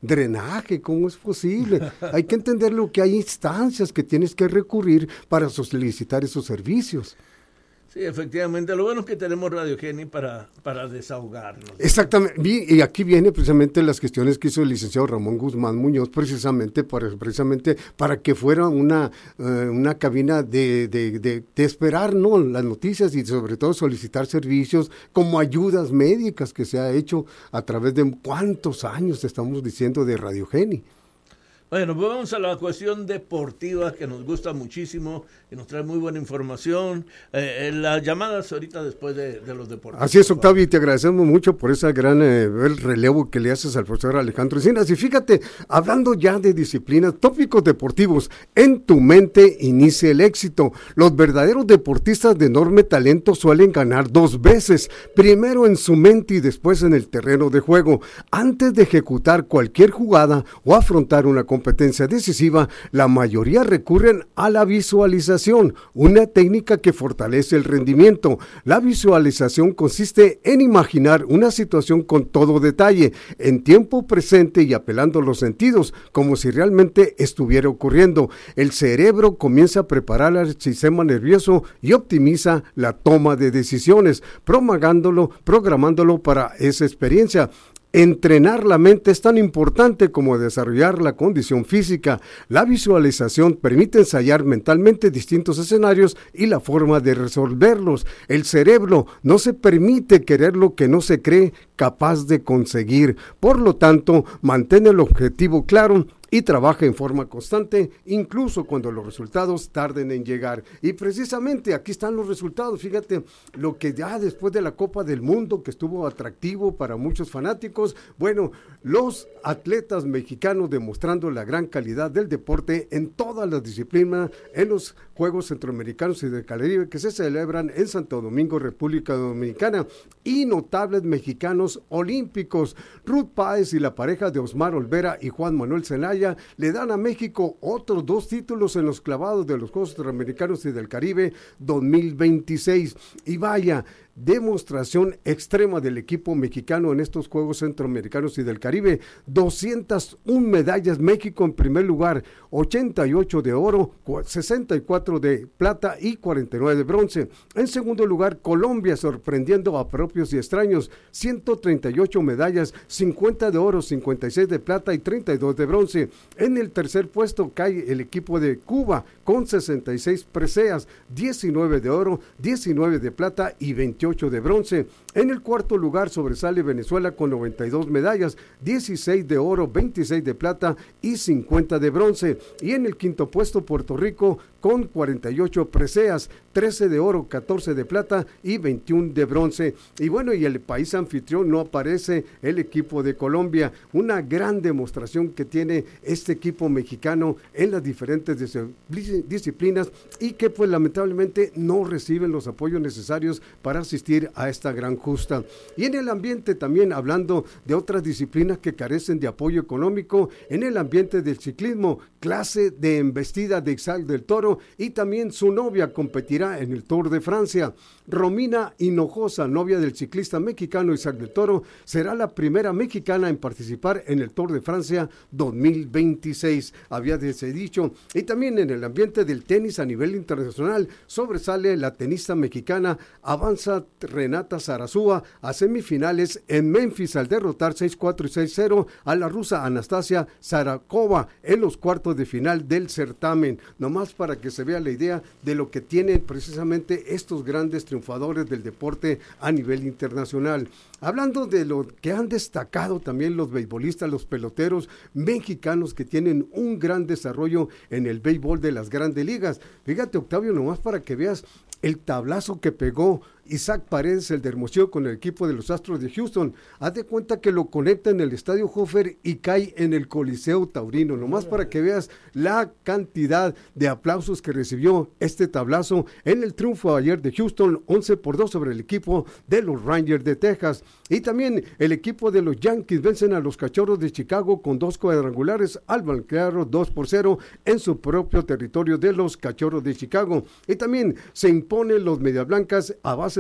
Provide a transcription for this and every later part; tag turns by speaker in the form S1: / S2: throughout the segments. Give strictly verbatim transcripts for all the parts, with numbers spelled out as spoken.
S1: drenaje, ¿cómo es posible? Hay que entender lo que hay instancias que tienes que recurrir para solicitar esos servicios.
S2: Sí, efectivamente. Lo bueno es que tenemos Radio Geni para, para desahogarnos.
S1: Exactamente. Y aquí viene precisamente las gestiones que hizo el licenciado Ramón Guzmán Muñoz, precisamente para, precisamente para que fuera una, uh, una cabina de, de, de, de esperar, ¿no?, las noticias y sobre todo solicitar servicios como ayudas médicas que se ha hecho a través de cuántos años estamos diciendo de Radio Geni.
S2: Bueno, pues vamos a la cuestión deportiva que nos gusta muchísimo y nos trae muy buena información. Eh, las llamadas ahorita después de, de los deportes.
S1: Así es, Octavio, y te agradecemos mucho por ese gran eh, el relevo que le haces al profesor Alejandro Encinas. Y fíjate, hablando ya de disciplinas, tópicos deportivos, en tu mente inicia el éxito. Los verdaderos deportistas de enorme talento suelen ganar dos veces, primero en su mente y después en el terreno de juego. Antes de ejecutar cualquier jugada o afrontar una competencia, competencia decisiva, la mayoría recurren a la visualización, una técnica que fortalece el rendimiento. La visualización consiste en imaginar una situación con todo detalle, en tiempo presente y apelando a los sentidos, como si realmente estuviera ocurriendo. El cerebro comienza a preparar al sistema nervioso y optimiza la toma de decisiones, propagándolo, programándolo para esa experiencia. Entrenar la mente es tan importante como desarrollar la condición física. La visualización permite ensayar mentalmente distintos escenarios y la forma de resolverlos. El cerebro no se permite querer lo que no se cree capaz de conseguir. Por lo tanto, mantén el objetivo claro y trabaja en forma constante, incluso cuando los resultados tarden en llegar. Y precisamente aquí están los resultados. Fíjate, lo que ya después de la Copa del Mundo, que estuvo atractivo para muchos fanáticos, bueno, los atletas mexicanos demostrando la gran calidad del deporte en todas las disciplinas, en los Juegos Centroamericanos y del Caribe, que se celebran en Santo Domingo, República Dominicana, y notables mexicanos olímpicos. Ruth Páez y la pareja de Osmar Olvera y Juan Manuel Zelaya le dan a México otros dos títulos en los clavados de los Juegos Centroamericanos y del Caribe dos mil veintiséis. Y vaya, demostración extrema del equipo mexicano en estos Juegos Centroamericanos y del Caribe. doscientas una medallas, México en primer lugar, ochenta y ocho de oro, sesenta y cuatro de plata y cuarenta y nueve de bronce. En segundo lugar, Colombia, sorprendiendo a propios y extraños, ciento treinta y ocho medallas, cincuenta de oro, cincuenta y seis de plata y treinta y dos de bronce. En el tercer puesto cae el equipo de Cuba con sesenta y seis preseas, diecinueve de oro, diecinueve de plata y veintiocho de bronce. En el cuarto lugar sobresale Venezuela con noventa y dos medallas, dieciséis de oro, veintiséis de plata y cincuenta de bronce. Y en el quinto puesto Puerto Rico con cuarenta y ocho preseas, trece de oro, catorce de plata y veintiuno de bronce. Y bueno, y el país anfitrión no aparece el equipo de Colombia. Una gran demostración que tiene este equipo mexicano en las diferentes disciplinas y que pues lamentablemente no reciben los apoyos necesarios para asistir a esta gran justa. Y en el ambiente también, hablando de otras disciplinas que carecen de apoyo económico, en el ambiente del ciclismo, clase de embestida de Isaac del Toro y también su novia competirá en el Tour de Francia. Romina Hinojosa, novia del ciclista mexicano Isaac del Toro, será la primera mexicana en participar en el Tour de Francia dos mil veintiséis, había dicho. Y también en el ambiente del tenis a nivel internacional, sobresale la tenista mexicana, avanza Renata Zarazúa a semifinales en Memphis al derrotar seis cuatro y seis cero a la rusa Anastasia Zarakova en los cuartos de final del certamen. Nomás para que se vea la idea de lo que tienen precisamente estos grandes triunfadores del deporte a nivel internacional. Hablando de lo que han destacado también los beisbolistas, los peloteros mexicanos que tienen un gran desarrollo en el béisbol de las grandes ligas. Fíjate, Octavio, nomás para que veas el tablazo que pegó Isaac Paredes, el de Hermosillo, con el equipo de los Astros de Houston. Haz de cuenta que lo conecta en el Estadio Hofer y cae en el Coliseo Taurino. Nomás para que veas la cantidad de aplausos que recibió este tablazo en el triunfo ayer de Houston, once por dos sobre el equipo de los Rangers de Texas. Y también el equipo de los Yankees vencen a los Cachorros de Chicago con dos cuadrangulares al banquear dos por cero en su propio territorio de los Cachorros de Chicago. Y también se imponen los Medias Blancas a base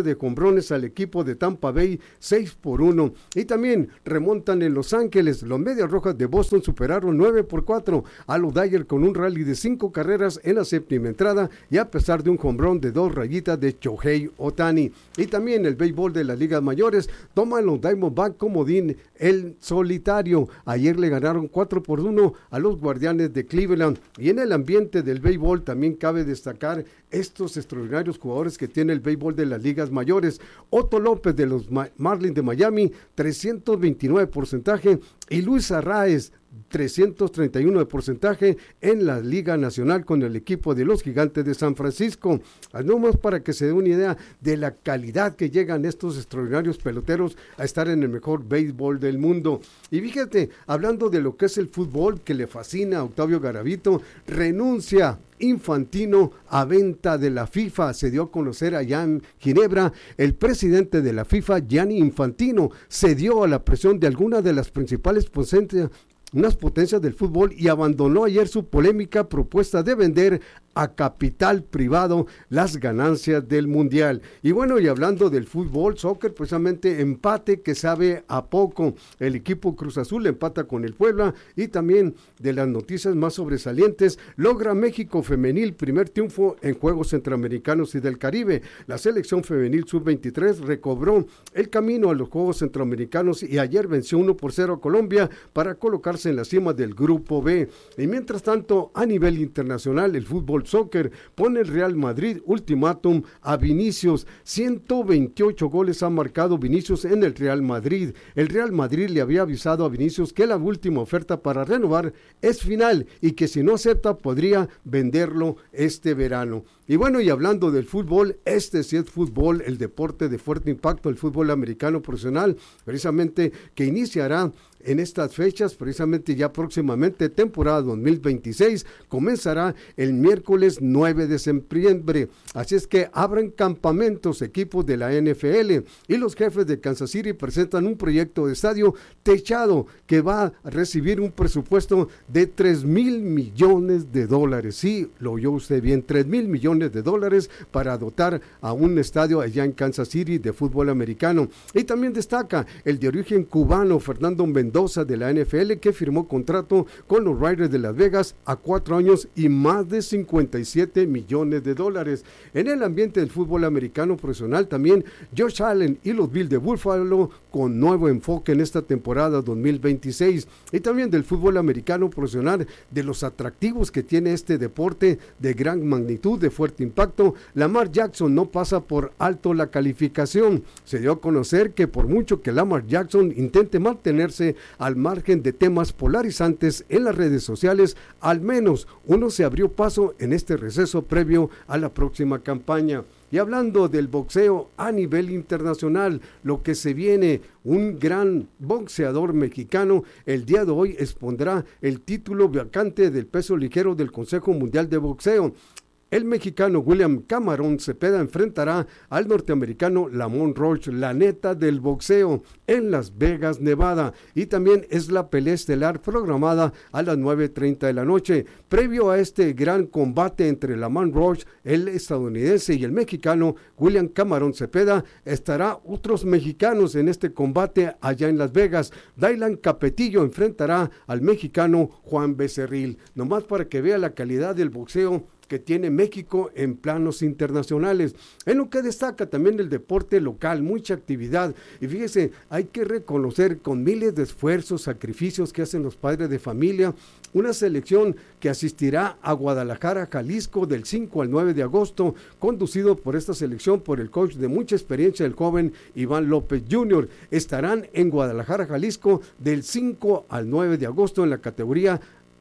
S1: doce de jonrones al equipo de Tampa Bay, seis por uno. Y también remontan en Los Ángeles. Los Medias Rojas de Boston superaron nueve por cuatro a los Dodgers con un rally de cinco carreras en la séptima entrada y a pesar de un jonrón de dos rayitas de Shohei Ohtani. Y también el béisbol de las ligas mayores toman los Diamondbacks comodín el solitario. Ayer le ganaron cuatro por uno a los Guardianes de Cleveland. Y en el ambiente del béisbol también cabe destacar estos extraordinarios jugadores que tiene el béisbol de las ligas mayores. Otto López de los Marlins de Miami, trescientos veintinueve porcentaje, y Luis Arraez, trescientos treinta y uno de porcentaje en la Liga Nacional con el equipo de los Gigantes de San Francisco. No más para que se dé una idea de la calidad que llegan estos extraordinarios peloteros a estar en el mejor béisbol del mundo. Y fíjate, hablando de lo que es el fútbol que le fascina a Octavio Garavito, renuncia Infantino a venta de la FIFA. Se dio a conocer allá en Ginebra. El presidente de la FIFA, Gianni Infantino, cedió a la presión de algunas de las principales potencias unas potencias del fútbol y abandonó ayer su polémica propuesta de vender a capital privado las ganancias del mundial. Y bueno, y hablando del fútbol, soccer, precisamente empate que sabe a poco. El equipo Cruz Azul empata con el Puebla. Y también de las noticias más sobresalientes, logra México femenil primer triunfo en Juegos Centroamericanos y del Caribe. La selección femenil sub veintitrés recobró el camino a los Juegos Centroamericanos y ayer venció uno por cero a Colombia para colocarse en la cima del Grupo B. Y mientras tanto, a nivel internacional, el fútbol soccer pone el Real Madrid ultimátum a Vinicius. ciento veintiocho goles ha marcado Vinicius en el Real Madrid. El Real Madrid le había avisado a Vinicius que la última oferta para renovar es final y que si no acepta podría venderlo este verano. Y bueno, y hablando del fútbol, este sí es fútbol, el deporte de fuerte impacto, el fútbol americano profesional, precisamente que iniciará en estas fechas, precisamente ya próximamente, temporada dos mil veintiséis, comenzará el miércoles nueve de septiembre. Así es que abren campamentos equipos de la N F L y los Jefes de Kansas City presentan un proyecto de estadio techado que va a recibir un presupuesto de tres mil millones de dólares. Sí, lo oyó usted bien, tres mil millones de dólares para dotar a un estadio allá en Kansas City de fútbol americano. Y también destaca el de origen cubano Fernando Mendoza de la N F L, que firmó contrato con los Raiders de Las Vegas a cuatro años y más de cincuenta y siete millones de dólares. En el ambiente del fútbol americano profesional también Josh Allen y los Bills de Buffalo con nuevo enfoque en esta temporada dos mil veintiséis. Y también del fútbol americano profesional, de los atractivos que tiene este deporte de gran magnitud, de fuerte impacto, Lamar Jackson no pasa por alto la calificación. Se dio a conocer que por mucho que Lamar Jackson intente mantenerse al margen de temas polarizantes en las redes sociales, al menos uno se abrió paso en este receso previo a la próxima campaña. Y hablando del boxeo a nivel internacional, lo que se viene, un gran boxeador mexicano, el día de hoy expondrá el título vacante del peso ligero del Consejo Mundial de Boxeo. El mexicano William Camarón Cepeda enfrentará al norteamericano Lamont Roach, la neta del boxeo, en Las Vegas, Nevada. Y también es la pelea estelar programada a las nueve treinta de la noche. Previo a este gran combate entre Lamont Roach, el estadounidense, y el mexicano William Camarón Cepeda, estará otros mexicanos en este combate allá en Las Vegas. Dylan Capetillo enfrentará al mexicano Juan Becerril. Nomás para que vea la calidad del boxeo que tiene México en planos internacionales. En lo que destaca también el deporte local, mucha actividad. Y fíjese, hay que reconocer con miles de esfuerzos, sacrificios que hacen los padres de familia, una selección que asistirá a Guadalajara, Jalisco, del cinco al nueve de agosto, conducido por esta selección por el coach de mucha experiencia, el joven Iván López junior Estarán en Guadalajara, Jalisco, del cinco al nueve de agosto en la categoría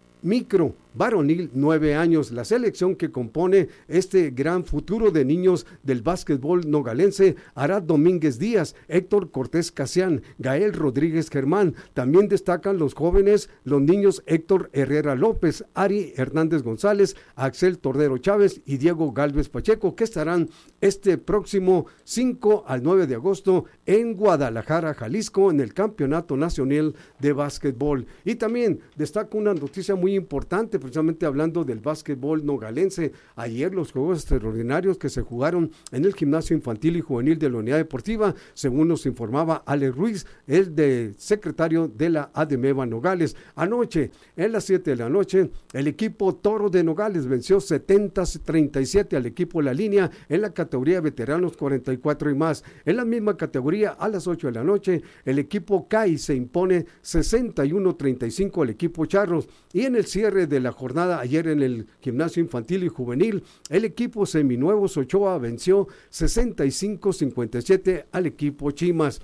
S1: micro varonil, nueve años. La selección que compone este gran futuro de niños del básquetbol nogalense: Arad Domínguez Díaz, Héctor Cortés Casián, Gael Rodríguez Germán. También destacan los jóvenes, los niños Héctor Herrera López, Ari Hernández González, Axel Tordero Chávez y Diego Galvez Pacheco, que estarán este próximo cinco al nueve de agosto en Guadalajara, Jalisco, en el Campeonato Nacional de Básquetbol. Y también destaca una noticia muy importante precisamente hablando del básquetbol nogalense, ayer los juegos extraordinarios que se jugaron en el gimnasio infantil y juvenil de la unidad deportiva, según nos informaba Alex Ruiz, el de secretario de la ADEMEVA Nogales. Anoche, en las siete de la noche, el equipo Toro de Nogales venció setenta a treinta y siete al equipo La Línea en la categoría veteranos cuarenta y cuatro y más. En la misma categoría, a las ocho de la noche, el equipo C A I se impone sesenta y uno a treinta y cinco al equipo Charros. Y en el cierre de la jornada ayer en el gimnasio infantil y juvenil, el equipo Seminuevos Ochoa venció sesenta y cinco a cincuenta y siete al equipo Chimas.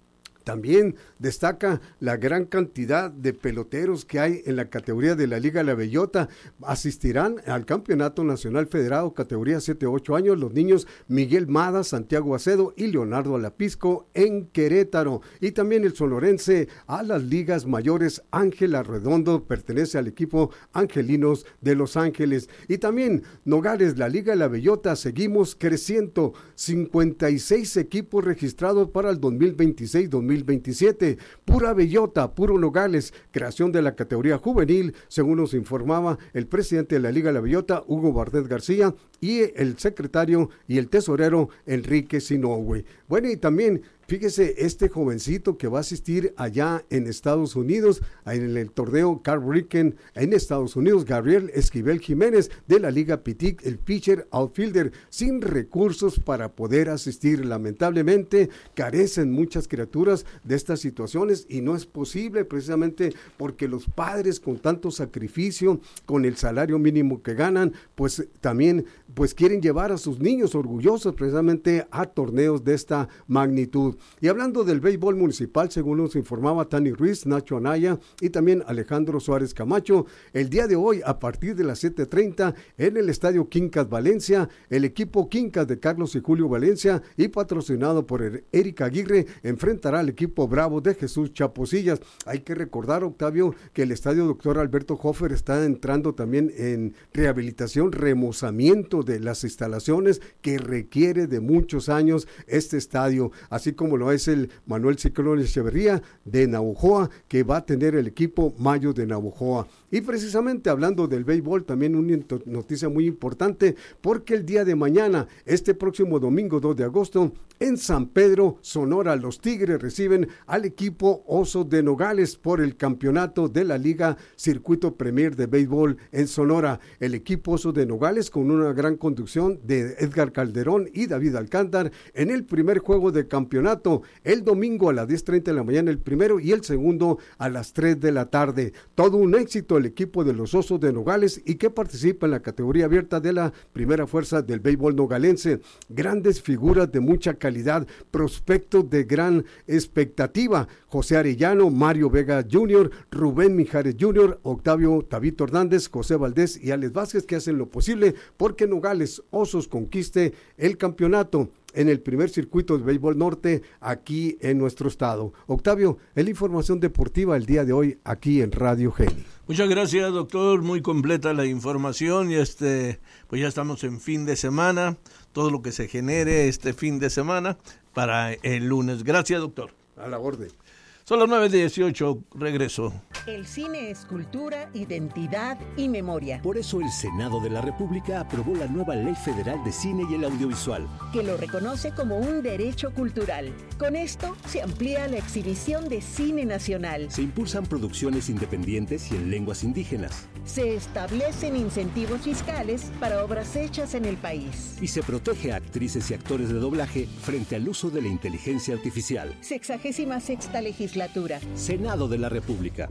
S1: También destaca la gran cantidad de peloteros que hay en la categoría de la Liga La Bellota. Asistirán al Campeonato Nacional Federado categoría siete a ocho años los niños Miguel Mada, Santiago Acedo y Leonardo Alapisco en Querétaro. Y también el sonorense a las ligas mayores Ángel Arredondo pertenece al equipo Angelinos de Los Ángeles. Y también Nogales, la Liga La Bellota, seguimos creciendo. cincuenta y seis equipos registrados para el dos mil veintiséis dos mil veintisiete, pura bellota, puro Nogales, creación de la categoría juvenil, según nos informaba el presidente de la Liga La Bellota, Hugo Bardet García, y el secretario y el tesorero Enrique Sinoue. Bueno, y también fíjese, este jovencito que va a asistir allá en Estados Unidos, en el torneo Carl Ricken en Estados Unidos, Gabriel Esquivel Jiménez de la Liga P T I C, el pitcher outfielder, sin recursos para poder asistir. Lamentablemente carecen muchas criaturas de estas situaciones y no es posible precisamente porque los padres con tanto sacrificio, con el salario mínimo que ganan, pues también pues quieren llevar a sus niños orgullosos precisamente a torneos de esta magnitud. Y hablando del béisbol municipal, según nos informaba Tani Ruiz, Nacho Anaya y también Alejandro Suárez Camacho, el día de hoy a partir de las siete treinta en el estadio Quincas Valencia, el equipo Quincas de Carlos y Julio Valencia y patrocinado por Erika Aguirre enfrentará al equipo Bravo de Jesús Chaposillas. Hay que recordar, Octavio, que el estadio Doctor Alberto Hofer está entrando también en rehabilitación, remozamiento de las instalaciones que requiere de muchos años este estadio, así como lo es el Manuel Ciclón Echeverría de Navojoa, que va a tener el equipo Mayo de Navojoa. Y precisamente hablando del béisbol, también una noticia muy importante, porque el día de mañana, este próximo domingo dos de agosto, en San Pedro, Sonora, los Tigres reciben al equipo Osos de Nogales por el campeonato de la Liga Circuito Premier de Béisbol en Sonora. El equipo Osos de Nogales, con una gran conducción de Edgar Calderón y David Alcántar, en el primer juego de campeonato, el domingo a las diez treinta de la mañana el primero y el segundo a las tres de la tarde. Todo un éxito el equipo de los Osos de Nogales y que participa en la categoría abierta de la primera fuerza del béisbol nogalense. Grandes figuras de mucha calidad, prospectos de gran expectativa: José Arellano, Mario Vega junior, Rubén Mijares junior, Octavio Tabito Hernández, José Valdés y Alex Vázquez, que hacen lo posible porque Nogales Osos conquiste el campeonato en el primer circuito de béisbol norte aquí en nuestro estado. Octavio, es la información deportiva el día de hoy aquí en Radio Geni.
S2: Muchas gracias, doctor, muy completa la información y este, pues ya estamos en fin de semana, todo lo que se genere este fin de semana para el lunes. Gracias, doctor.
S1: A la orden.
S2: Son las nueve dieciocho, regreso.
S3: El cine es cultura, identidad y memoria.
S4: Por eso el Senado de la República aprobó la nueva Ley Federal de Cine y el Audiovisual,
S3: que lo reconoce como un derecho cultural. Con esto se amplía la exhibición de cine nacional.
S4: Se impulsan producciones independientes y en lenguas indígenas.
S3: Se establecen incentivos fiscales para obras hechas en el país.
S4: Y se protege a actrices y actores de doblaje frente al uso de la inteligencia artificial.
S3: Sexagésima sexta legislatura.
S4: Senado de la República.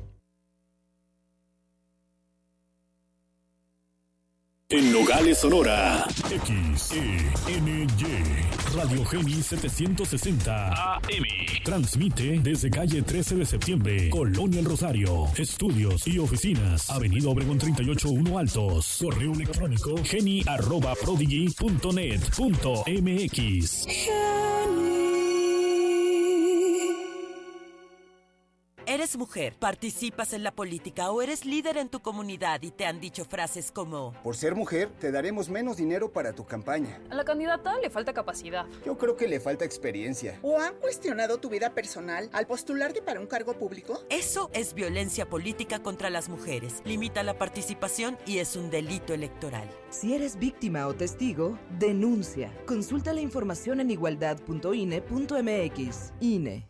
S5: En Nogales, Sonora. X E N Y Radio Geni setecientos sesenta A M. Transmite desde calle trece de septiembre, Colonia El Rosario. Estudios y oficinas, Avenida Obregón treinta y ocho uno Altos. Correo electrónico geni arroba prodigy punto net punto m x.
S6: ¿Eres eres mujer, participas en la política o eres líder en tu comunidad y te han dicho frases como:
S7: por ser mujer, te daremos menos dinero para tu campaña.
S8: A la candidata le falta capacidad.
S7: Yo creo que le falta experiencia.
S9: ¿O han cuestionado tu vida personal al postularte para un cargo público?
S6: Eso es violencia política contra las mujeres. Limita la participación y es un delito electoral.
S10: Si eres víctima o testigo, denuncia. Consulta la información en igualdad punto i n e punto m x. I N E.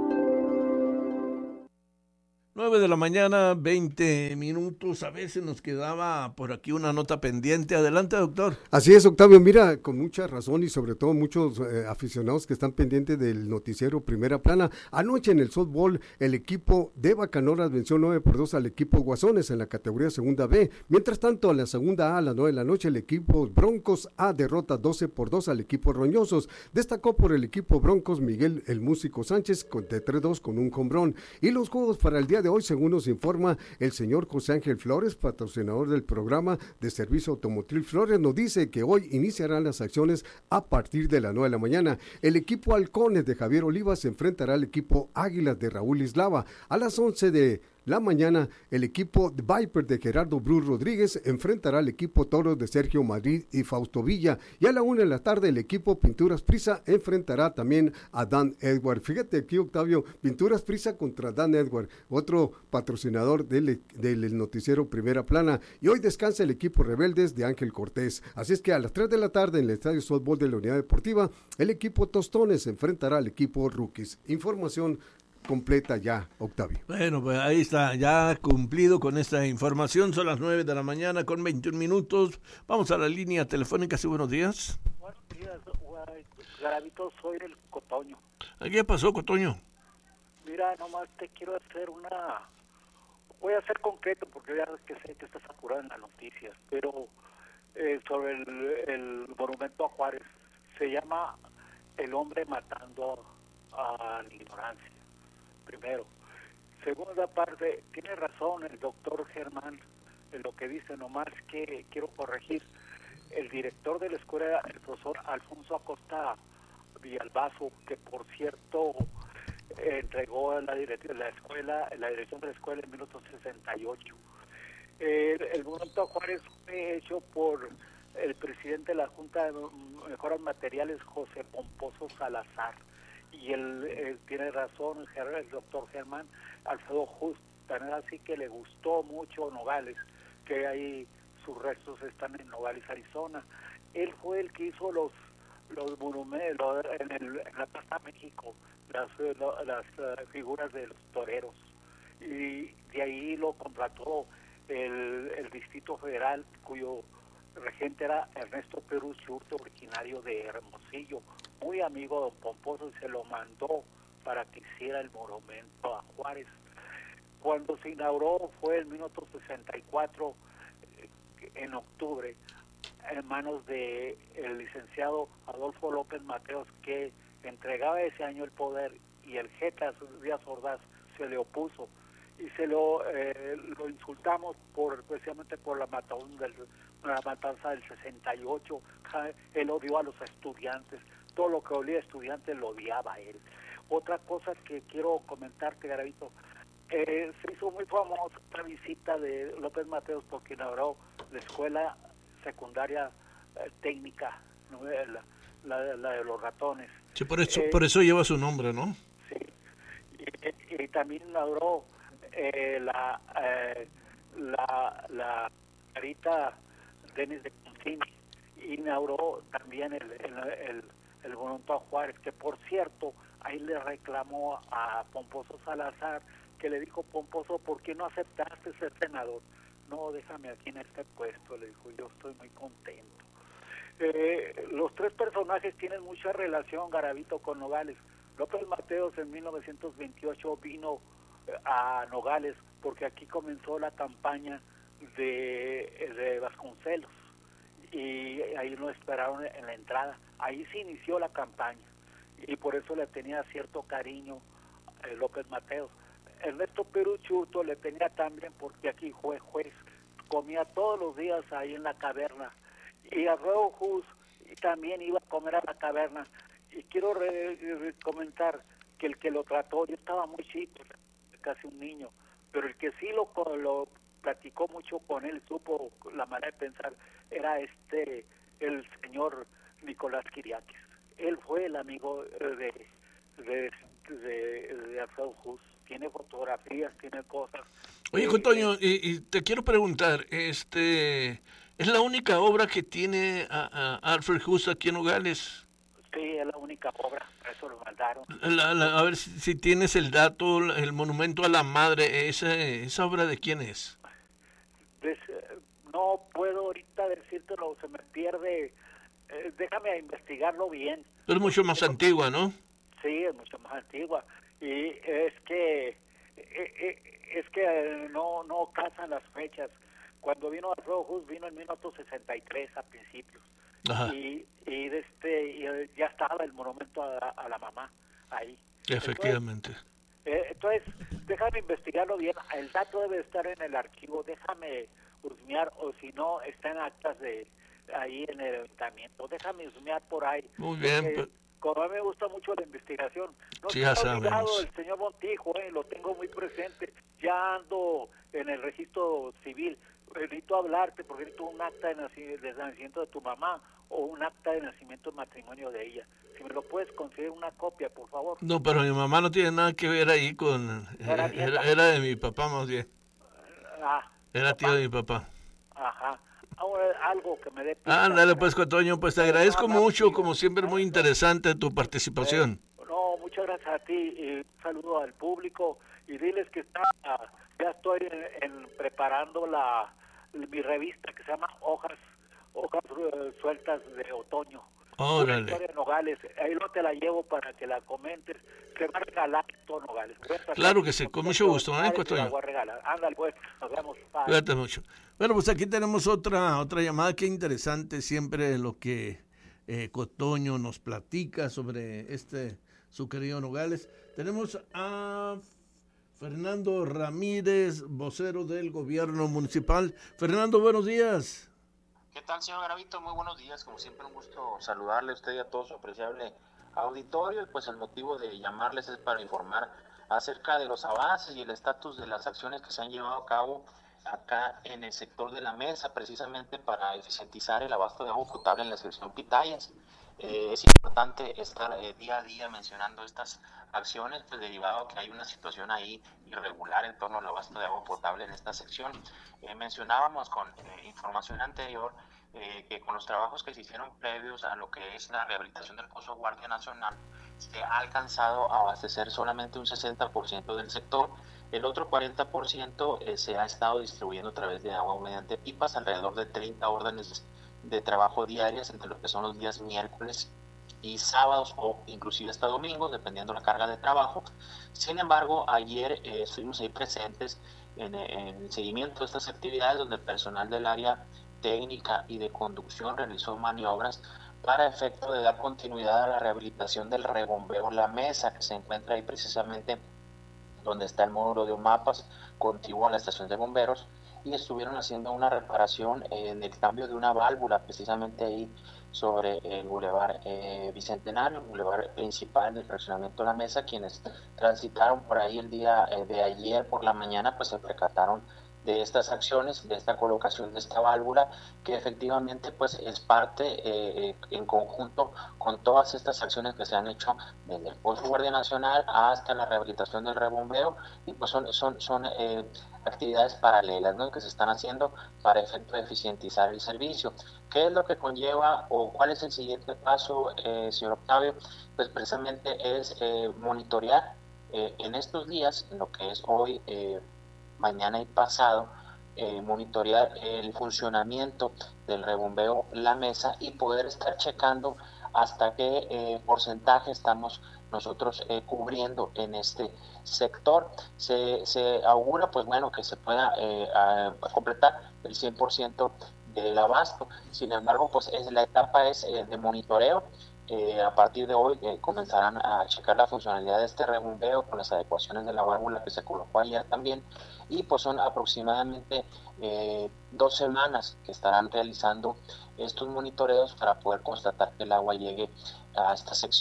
S2: nueve de la mañana, veinte minutos. A veces nos quedaba por aquí una nota pendiente. Adelante, doctor.
S1: Así es, Octavio. Mira, con mucha razón y sobre todo muchos eh, aficionados que están pendientes del noticiero Primera Plana. Anoche en el softball, el equipo de Bacanorras venció nueve por dos al equipo Guasones en la categoría Segunda B. Mientras tanto, en la Segunda A, a las nueve de la noche, el equipo Broncos A derrota doce por dos al equipo Roñosos. Destacó por el equipo Broncos Miguel el Músico Sánchez con de tres dos con un hombrón. Y los juegos para el día de hoy, según nos informa el señor José Ángel Flores, patrocinador del programa de servicio automotriz Flores, nos dice que hoy iniciarán las acciones a partir de las nueve de la mañana. El equipo Halcones de Javier Oliva se enfrentará al equipo Águilas de Raúl Islava. A las once de la mañana, el equipo Viper de Gerardo Bruce Rodríguez enfrentará al equipo Toros de Sergio Madrid y Fausto Villa. Y a la una de la tarde, el equipo Pinturas Prisa enfrentará también a Dan Edward. Fíjate aquí, Octavio, Pinturas Prisa contra Dan Edward, otro patrocinador del, del noticiero Primera Plana. Y hoy descansa el equipo Rebeldes de Ángel Cortés. Así es que a las tres de la tarde, en el Estadio Softball de la Unidad Deportiva, el equipo Tostones enfrentará al equipo Rookies. Información completa ya, Octavio.
S2: Bueno, pues ahí está, ya cumplido con esta información. Son las nueve de la mañana con veintiún minutos. Vamos a la línea telefónica. Sí, buenos días.
S11: Buenos días, Garavito, soy el Cotoño.
S2: ¿Qué pasó, Cotoño?
S11: Mira, nomás te quiero hacer una... Voy a ser concreto porque ya que sé que estás apurado en las noticias, pero eh, sobre el, el monumento a Juárez, se llama El hombre matando a la ignorancia. Primero. Segunda parte, tiene razón el doctor Germán en lo que dice, nomás que quiero corregir. El director de la escuela, el profesor Alfonso Acosta Villalbazo, que por cierto eh, entregó la, direct- la escuela, la dirección de la escuela en mil novecientos sesenta y ocho. Eh, el monumento a Juárez fue hecho por el presidente de la Junta de Mejoras Materiales, José Pomposo Salazar. Y él, él tiene razón, el doctor Germán Alfredo Just, tan es así que le gustó mucho Nogales, que ahí sus restos están en Nogales, Arizona. Él fue el que hizo los los monumentos en, el, en la Plaza México, las, las uh, figuras de los toreros, y de ahí lo contrató el, el Distrito Federal, cuyo regente era Ernesto Perú Churte, originario de Hermosillo, muy amigo de don Pomposo, y se lo mandó para que hiciera el monumento a Juárez. Cuando se inauguró fue en mil novecientos sesenta y cuatro, en octubre, en manos de el licenciado Adolfo López Mateos, que entregaba ese año el poder, y el Jeta Díaz Ordaz se le opuso, y se lo eh, lo insultamos por precisamente por la matanza del, la matanza del sesenta y ocho. Él odió a los estudiantes, todo lo que olía a estudiantes lo odiaba a él. Otra cosa que quiero comentarte, Garavito, eh, se hizo muy famosa la visita de López Mateos porque inauguró la escuela secundaria eh, técnica, ¿no? la, la, la de los ratones.
S2: Sí, por eso,
S11: eh,
S2: por eso lleva su nombre, ¿no?
S11: Sí, y, y también inauguró eh, la, eh, la la Carita Denis de Concini, inauguró también el, el, el, el monumento a Juárez, que por cierto, ahí le reclamó a Pomposo Salazar, que le dijo: Pomposo, ¿por qué no aceptaste ser senador? No, déjame aquí en este puesto, le dijo, yo estoy muy contento. Eh, los tres personajes tienen mucha relación, Garavito, con Nogales. López Mateos en mil novecientos veintiocho vino a Nogales porque aquí comenzó la campaña de, de Vasconcelos, y ahí lo esperaron en la entrada. Ahí se inició la campaña y por eso le tenía cierto cariño eh, López Mateos. Ernesto Perú Churto le tenía también porque aquí fue juez, comía todos los días ahí en la caverna, y Alfredo Just también iba a comer a la caverna. Y quiero re, re, comentar que el que lo trató, yo estaba muy chico, casi un niño, pero el que sí lo, lo platicó mucho con él, supo la manera de pensar, era este, el señor Nicolás Kiriakis. Él fue el amigo de, de, de, de Alfredo Hus. Tiene fotografías, tiene cosas.
S2: Oye,
S11: eh,
S2: Toño, y, y te quiero preguntar, este, ¿es la única obra que tiene a, a Alfred Hus aquí en Nogales?
S11: Sí, es la única obra, por eso lo mandaron.
S2: La, la, a ver si, si tienes el dato, el monumento a la madre, ¿esa, esa obra de quién es?
S11: Des, no puedo ahorita decírtelo, se me pierde, eh, déjame investigarlo bien.
S2: Pero es mucho más
S11: Pero,
S2: antigua, ¿no?
S11: Sí, es mucho más antigua. Y es que es que no no casan las fechas. Cuando vino Alfredo Hus vino en mil novecientos sesenta y tres a principios. Ajá. y y de este y ya estaba el monumento a, a la mamá ahí.
S2: Efectivamente.
S11: Entonces, eh, entonces déjame investigarlo bien. El dato debe estar en el archivo. Déjame husmear, o si no está en actas de ahí en el ayuntamiento. Déjame husmear por ahí.
S2: Muy bien.
S11: Porque,
S2: pues...
S11: como a mí me gusta mucho la investigación, no
S2: sí,
S11: se
S2: ya
S11: ha olvidado
S2: sabemos.
S11: el señor Montijo, eh, lo tengo muy presente, ya ando en el registro civil, necesito hablarte porque necesito un acta de, nac- de nacimiento de tu mamá o un acta de nacimiento de matrimonio de ella. Si me lo puedes conseguir una copia, por favor.
S2: No, pero mi mamá no tiene nada que ver ahí con...
S11: Era,
S2: eh, era, era de mi papá más bien.
S11: Ah,
S2: era
S11: papá.
S2: Tío de mi papá.
S11: Ajá. Ahora, algo que me dé...
S2: Ándale, pues, Toño, pues te agradezco mucho, como siempre, muy interesante tu participación.
S11: Eh, no, muchas gracias a ti, y un saludo al público, y diles que está, ya estoy en, en preparando la mi revista que se llama Hojas hojas uh, sueltas de otoño.
S2: Órale.
S11: Una historia de Nogales, ahí no te la llevo para que la comentes, se va a regalar todo Nogales.
S2: Claro que sí, con mucho gusto, ¿eh, Toño?
S11: Ándale, pues, nos vemos. Bye.
S2: Cuídate mucho. Bueno, pues aquí tenemos otra otra llamada. Qué interesante siempre lo que eh, Cotoño nos platica sobre este su querido Nogales. Tenemos a Fernando Ramírez, vocero del gobierno municipal. Fernando, buenos días.
S12: ¿Qué tal, señor Garavito? Muy buenos días. Como siempre, un gusto saludarle a usted y a todo su apreciable auditorio. Y pues el motivo de llamarles es para informar acerca de los avances y el estatus de las acciones que se han llevado a cabo acá en el sector de la mesa, precisamente para eficientizar el abasto de agua potable en la sección Pitayas. Eh, es importante estar eh, día a día mencionando estas acciones, pues derivado que hay una situación ahí irregular en torno al abasto de agua potable en esta sección. Eh, mencionábamos con eh, información anterior eh, que con los trabajos que se hicieron previos a lo que es la rehabilitación del Pozo Guardia Nacional, se ha alcanzado a abastecer solamente un sesenta por ciento del sector. El otro cuarenta por ciento eh, se ha estado distribuyendo a través de agua mediante pipas, alrededor de treinta órdenes de trabajo diarias entre lo que son los días miércoles y sábados o inclusive hasta domingos, dependiendo la carga de trabajo. Sin embargo, ayer eh, estuvimos ahí presentes en, en el seguimiento de estas actividades, donde el personal del área técnica y de conducción realizó maniobras para efecto de dar continuidad a la rehabilitación del rebombeo La Mesa, que se encuentra ahí precisamente donde está el módulo de OMAPAS contiguo a la estación de bomberos, y estuvieron haciendo una reparación en el cambio de una válvula precisamente ahí sobre el bulevar eh, Bicentenario, el bulevar principal del fraccionamiento La Mesa. Quienes transitaron por ahí el día eh, de ayer por la mañana pues se percataron de estas acciones, de esta colocación de esta válvula, que efectivamente pues es parte eh, en conjunto con todas estas acciones que se han hecho desde el Pozo Guardia Nacional hasta la rehabilitación del rebombeo, y pues son, son, son eh, actividades paralelas, ¿no?, que se están haciendo para efecto de eficientizar el servicio. ¿Qué es lo que conlleva o cuál es el siguiente paso, eh, señor Octavio? Pues precisamente es eh, monitorear eh, en estos días, en lo que es hoy, eh, mañana y pasado, eh, monitorear el funcionamiento del rebombeo La Mesa y poder estar checando hasta qué eh, porcentaje estamos nosotros eh, cubriendo en este sector. Se, se augura, pues bueno, que se pueda eh, a, a completar el cien por ciento del abasto. Sin embargo, pues es, la etapa es eh, de monitoreo. Eh, a partir de hoy eh, comenzarán a checar la funcionalidad de este rebombeo con las adecuaciones de la válvula que se colocó ayer también, y pues son aproximadamente eh, dos semanas que estarán realizando estos monitoreos para poder constatar que el agua llegue a esta sección.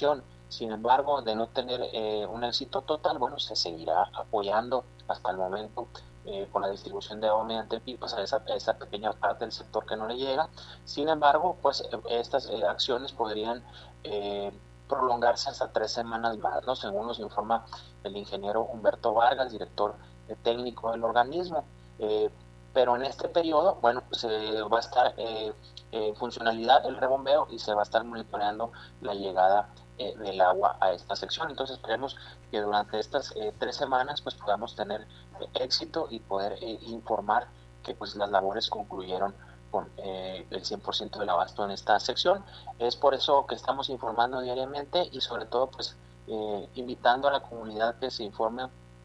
S12: Sin embargo, de no tener eh, un éxito total, bueno, se seguirá apoyando hasta el momento eh, con la distribución de agua mediante pipas a esa, a esa pequeña parte del sector que no le llega. Sin embargo, pues eh, estas eh, acciones podrían eh, prolongarse hasta tres semanas más, ¿no? Según nos informa el ingeniero Humberto Vargas, director eh, técnico del organismo. Eh, pero en este periodo, bueno, pues eh, va a estar eh, en funcionalidad el rebombeo y se va a estar monitoreando la llegada eh, del agua a esta sección. Entonces esperemos que durante estas eh, tres semanas pues podamos tener eh, éxito y poder eh, informar que pues las labores concluyeron con eh, el cien por ciento del abasto en esta sección. Es por eso que estamos informando diariamente y sobre todo pues eh, invitando a la comunidad que se informe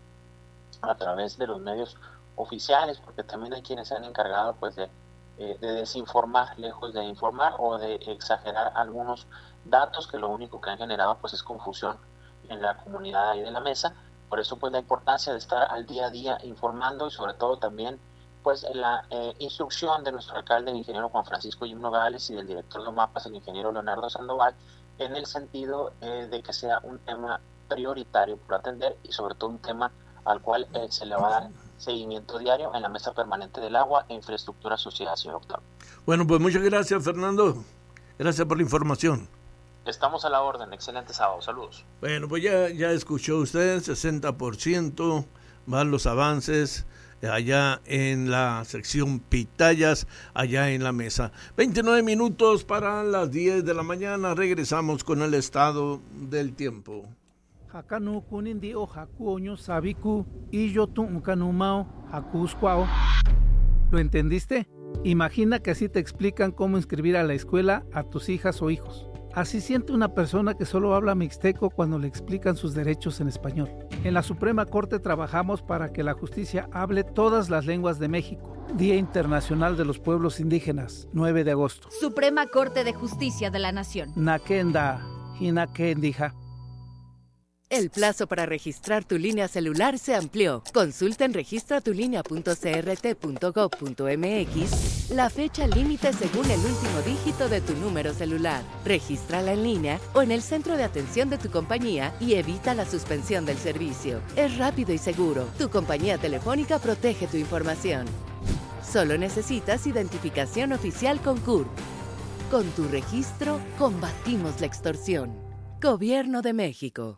S12: a través de los medios oficiales, porque también hay quienes se han encargado pues de, eh, de desinformar lejos de informar o de exagerar algunos datos que lo único que han generado pues es confusión en la comunidad ahí de la mesa. Por eso pues la importancia de estar al día a día informando y sobre todo también pues la eh, instrucción de nuestro alcalde, el ingeniero Juan Francisco Jim Nogales, y del director de OMAPAS, el ingeniero Leonardo Sandoval, en el sentido eh, de que sea un tema prioritario por atender y sobre todo un tema al cual eh, se le va a dar seguimiento diario en la mesa permanente del agua e infraestructura social, señor Octavio.
S2: Bueno, pues muchas gracias, Fernando. Gracias por la información.
S12: Estamos a la orden. Excelente sábado. Saludos.
S2: Bueno, pues ya, ya escuchó usted, sesenta por ciento van los avances allá en la sección Pitayas, allá en la mesa. veintinueve minutos para las diez de la mañana. Regresamos con el estado del tiempo.
S13: Hakanu kunindi o hakuoño sabiku y yo tu unkanumao hakuscuao. ¿Lo entendiste? Imagina que así te explican cómo inscribir a la escuela a tus hijas o hijos. Así siente una persona que solo habla mixteco cuando le explican sus derechos en español. En la Suprema Corte trabajamos para que la justicia hable todas las lenguas de México. Día Internacional de los Pueblos Indígenas, nueve de agosto.
S14: Suprema Corte de Justicia de la Nación.
S13: Nakenda, hinakendija.
S15: El plazo para registrar tu línea celular se amplió. Consulta en registra tu línea punto c r t punto gov punto m x la fecha límite según el último dígito de tu número celular. Regístrala en línea o en el centro de atención de tu compañía y evita la suspensión del servicio. Es rápido y seguro. Tu compañía telefónica protege tu información. Solo necesitas identificación oficial con C U R P. Con tu registro, combatimos la extorsión. Gobierno de México.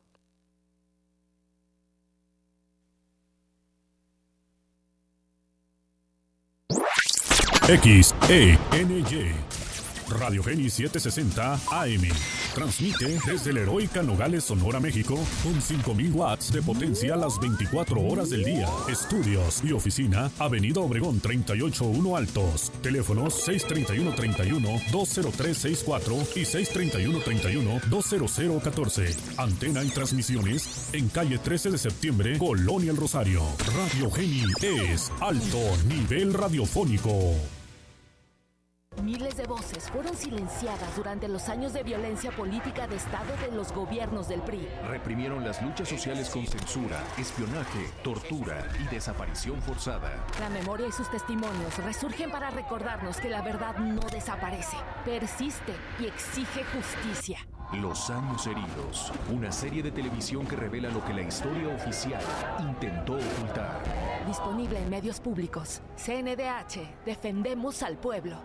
S5: X E N Y Radio Geni setecientos sesenta A M. Transmite desde la heroica Nogales, Sonora, México, con cinco mil watts de potencia las veinticuatro horas del día. Estudios y oficina, Avenida Obregón treinta y ocho uno Altos. Teléfonos seis treinta y uno treinta y uno dos cero tres seis cuatro y seis treinta y uno treinta y uno dos cero cero catorce. Antena y transmisiones en calle trece de septiembre, Colonia El Rosario. Radio Geni es alto nivel radiofónico.
S16: Miles de voces fueron silenciadas durante los años de violencia política de Estado de los gobiernos del P R I.
S17: Reprimieron las luchas sociales con censura, espionaje, tortura y desaparición forzada.
S16: La memoria y sus testimonios resurgen para recordarnos que la verdad no desaparece, persiste y exige justicia.
S17: Los años heridos, una serie de televisión que revela lo que la historia oficial intentó ocultar.
S16: Disponible en medios públicos. C N D H, defendemos al pueblo.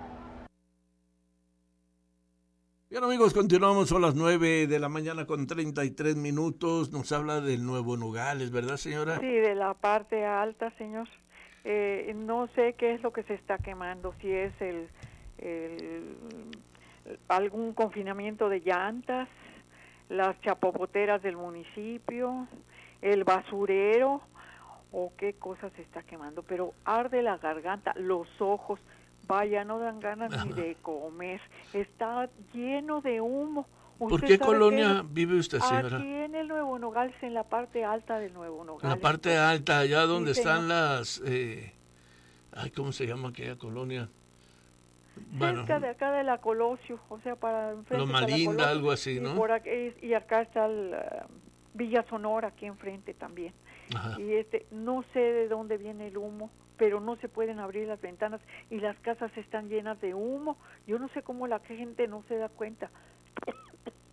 S2: Bien, amigos, continuamos a las nueve de la mañana con treinta y tres minutos. Nos habla del Nuevo Nogales, ¿verdad, señora?
S18: Sí, de la parte alta, señor. Eh, no sé qué es lo que se está quemando, si es el, el algún confinamiento de llantas, las chapopoteras del municipio, el basurero, o qué cosa se está quemando. Pero arde la garganta, los ojos. Vaya, no dan ganas Ajá. ni de comer. Está lleno de humo.
S2: ¿Por qué colonia que vive usted, señora?
S18: Aquí en el Nuevo Nogales, en la parte alta del Nuevo Nogales.
S2: En la parte alta, allá donde sí, están las... Eh, ay, ¿cómo se llama aquella colonia?
S18: Bueno, cerca de acá de la Colosio, o sea, para enfrente.
S2: Loma Linda, algo así, ¿no?
S18: Y, por aquí, y acá está el, uh, Villa Sonora, aquí enfrente también. Ajá. Y este, no sé de dónde viene el humo, pero no se pueden abrir las ventanas y las casas están llenas de humo. Yo no sé cómo la gente no se da cuenta.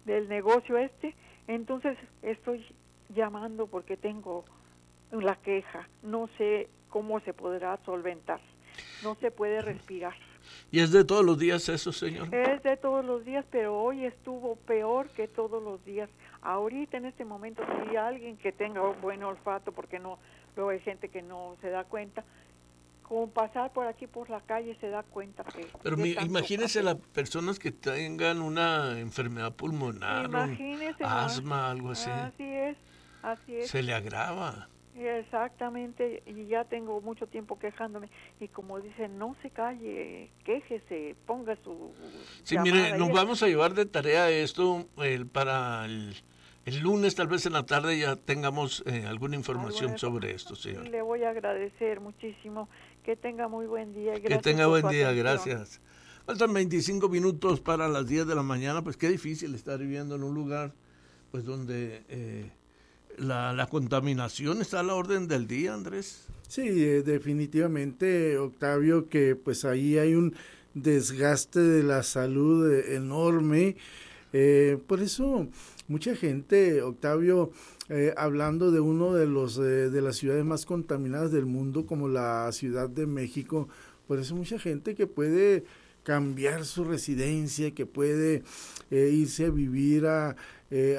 S18: del negocio este. Entonces estoy llamando porque tengo la queja, no sé cómo se podrá solventar, no se puede respirar.
S2: ¿Y es de todos los días eso, señor?
S18: Es de todos los días, pero hoy estuvo peor que todos los días. Ahorita en este momento, si alguien que tenga un buen olfato, porque no, luego hay gente que no se da cuenta, con pasar por aquí por la calle se da cuenta que...
S2: Pero mi, imagínese las personas que tengan una enfermedad pulmonar,
S18: imagínese,
S2: asma, algo así.
S18: Así es, así es.
S2: Se le agrava.
S18: Exactamente, y ya tengo mucho tiempo quejándome, y como dicen, no se calle, quéjese, ponga su...
S2: Sí, mire, nos vamos a llevar de tarea esto el, para el, el lunes, tal vez en la tarde ya tengamos eh, alguna información ¿Alguna sobre esto, señor.
S18: Le voy a agradecer muchísimo, que tenga muy buen día. Y
S2: que tenga buen día,
S18: atención.
S2: Gracias. Faltan veinticinco minutos para las diez de la mañana, pues qué difícil estar viviendo en un lugar pues donde... Eh, La, la contaminación está a la orden del día, Andrés.
S19: Sí, eh, definitivamente, Octavio, que pues ahí hay un desgaste de la salud eh, enorme. Eh, por eso mucha gente, Octavio, eh, hablando de uno de los eh, de las ciudades más contaminadas del mundo, como la Ciudad de México, por eso mucha gente que puede cambiar su residencia, que puede eh, irse a vivir a, eh,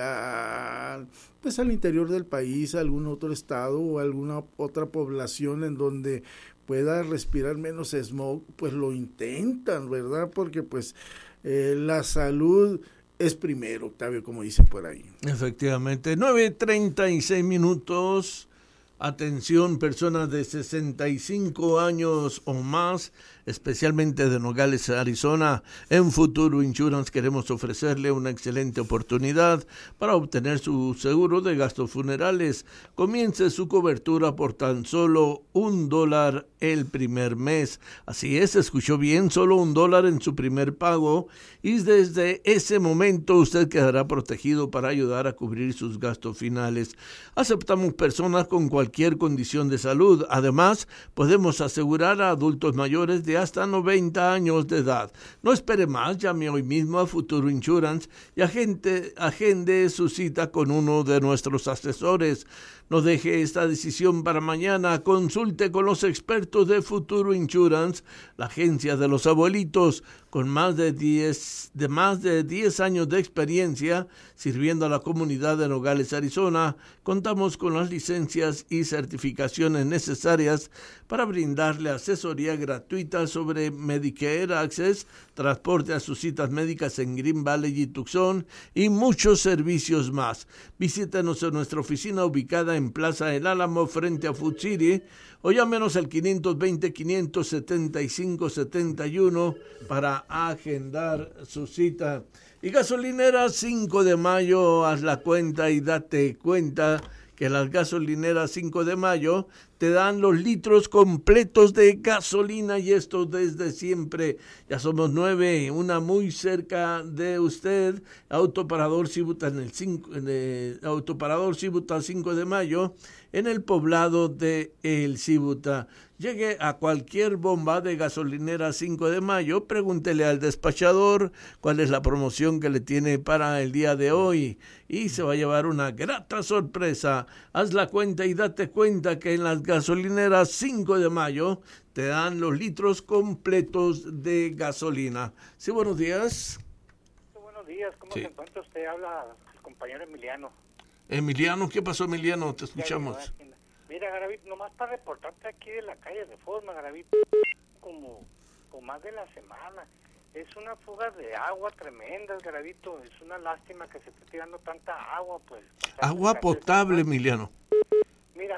S19: a pues al interior del país, a algún otro estado o alguna otra población en donde pueda respirar menos smog, pues lo intentan, ¿verdad? Porque pues eh, la salud es primero, Octavio, como dicen por ahí.
S2: Efectivamente, nueve treinta y seis minutos. Atención, personas de sesenta y cinco años o más, especialmente de Nogales, Arizona. En Futuro Insurance queremos ofrecerle una excelente oportunidad para obtener su seguro de gastos funerales. Comience su cobertura por tan solo un dólar el primer mes. Así es, escuchó bien, solo un dólar en su primer pago, y desde ese momento usted quedará protegido para ayudar a cubrir sus gastos finales. Aceptamos personas con cualquier condición de salud. Además, podemos asegurar a adultos mayores de hasta noventa años de edad. No espere más, llame hoy mismo a Futuro Insurance y agende, agende su cita con uno de nuestros asesores. No deje esta decisión para mañana. Consulte con los expertos de Futuro Insurance, la agencia de los abuelitos, con más de diez, de más de diez años de experiencia sirviendo a la comunidad de Nogales, Arizona. Contamos con las licencias y certificaciones necesarias para brindarle asesoría gratuita sobre Medicare Access, transporte a sus citas médicas en Green Valley y Tucson y muchos servicios más. Visítenos en nuestra oficina ubicada en Plaza El Álamo frente a Food City, o llámenos al quinientos veinte, quinientos setenta y cinco, setenta y uno para agendar su cita. Y gasolinera cinco de mayo, haz la cuenta y date cuenta que las gasolineras cinco de mayo te dan los litros completos de gasolina, y esto desde siempre. Ya somos nueve, una muy cerca de usted. Autoparador Cibuta en el, cinco, en el Autoparador Cibuta cinco de mayo en el poblado de El Cibuta. Llegue a cualquier bomba de gasolinera cinco de mayo, pregúntele al despachador cuál es la promoción que le tiene para el día de hoy y se va a llevar una grata sorpresa. Haz la cuenta y date cuenta que en las gasolineras cinco de mayo te dan los litros completos de gasolina. Sí, buenos días.
S11: Sí, buenos días, ¿cómo sí. se encuentra usted? Habla el compañero Emiliano.
S2: Emiliano, ¿qué pasó, Emiliano? Te escuchamos.
S11: Mira, Garavito, nomás para reportarte aquí de la calle Reforma, Garavito, como, como más de la semana. Es una fuga de agua tremenda, Garavito. Es una lástima que se esté tirando tanta agua, pues.
S2: Agua potable, Emiliano.
S11: Mira,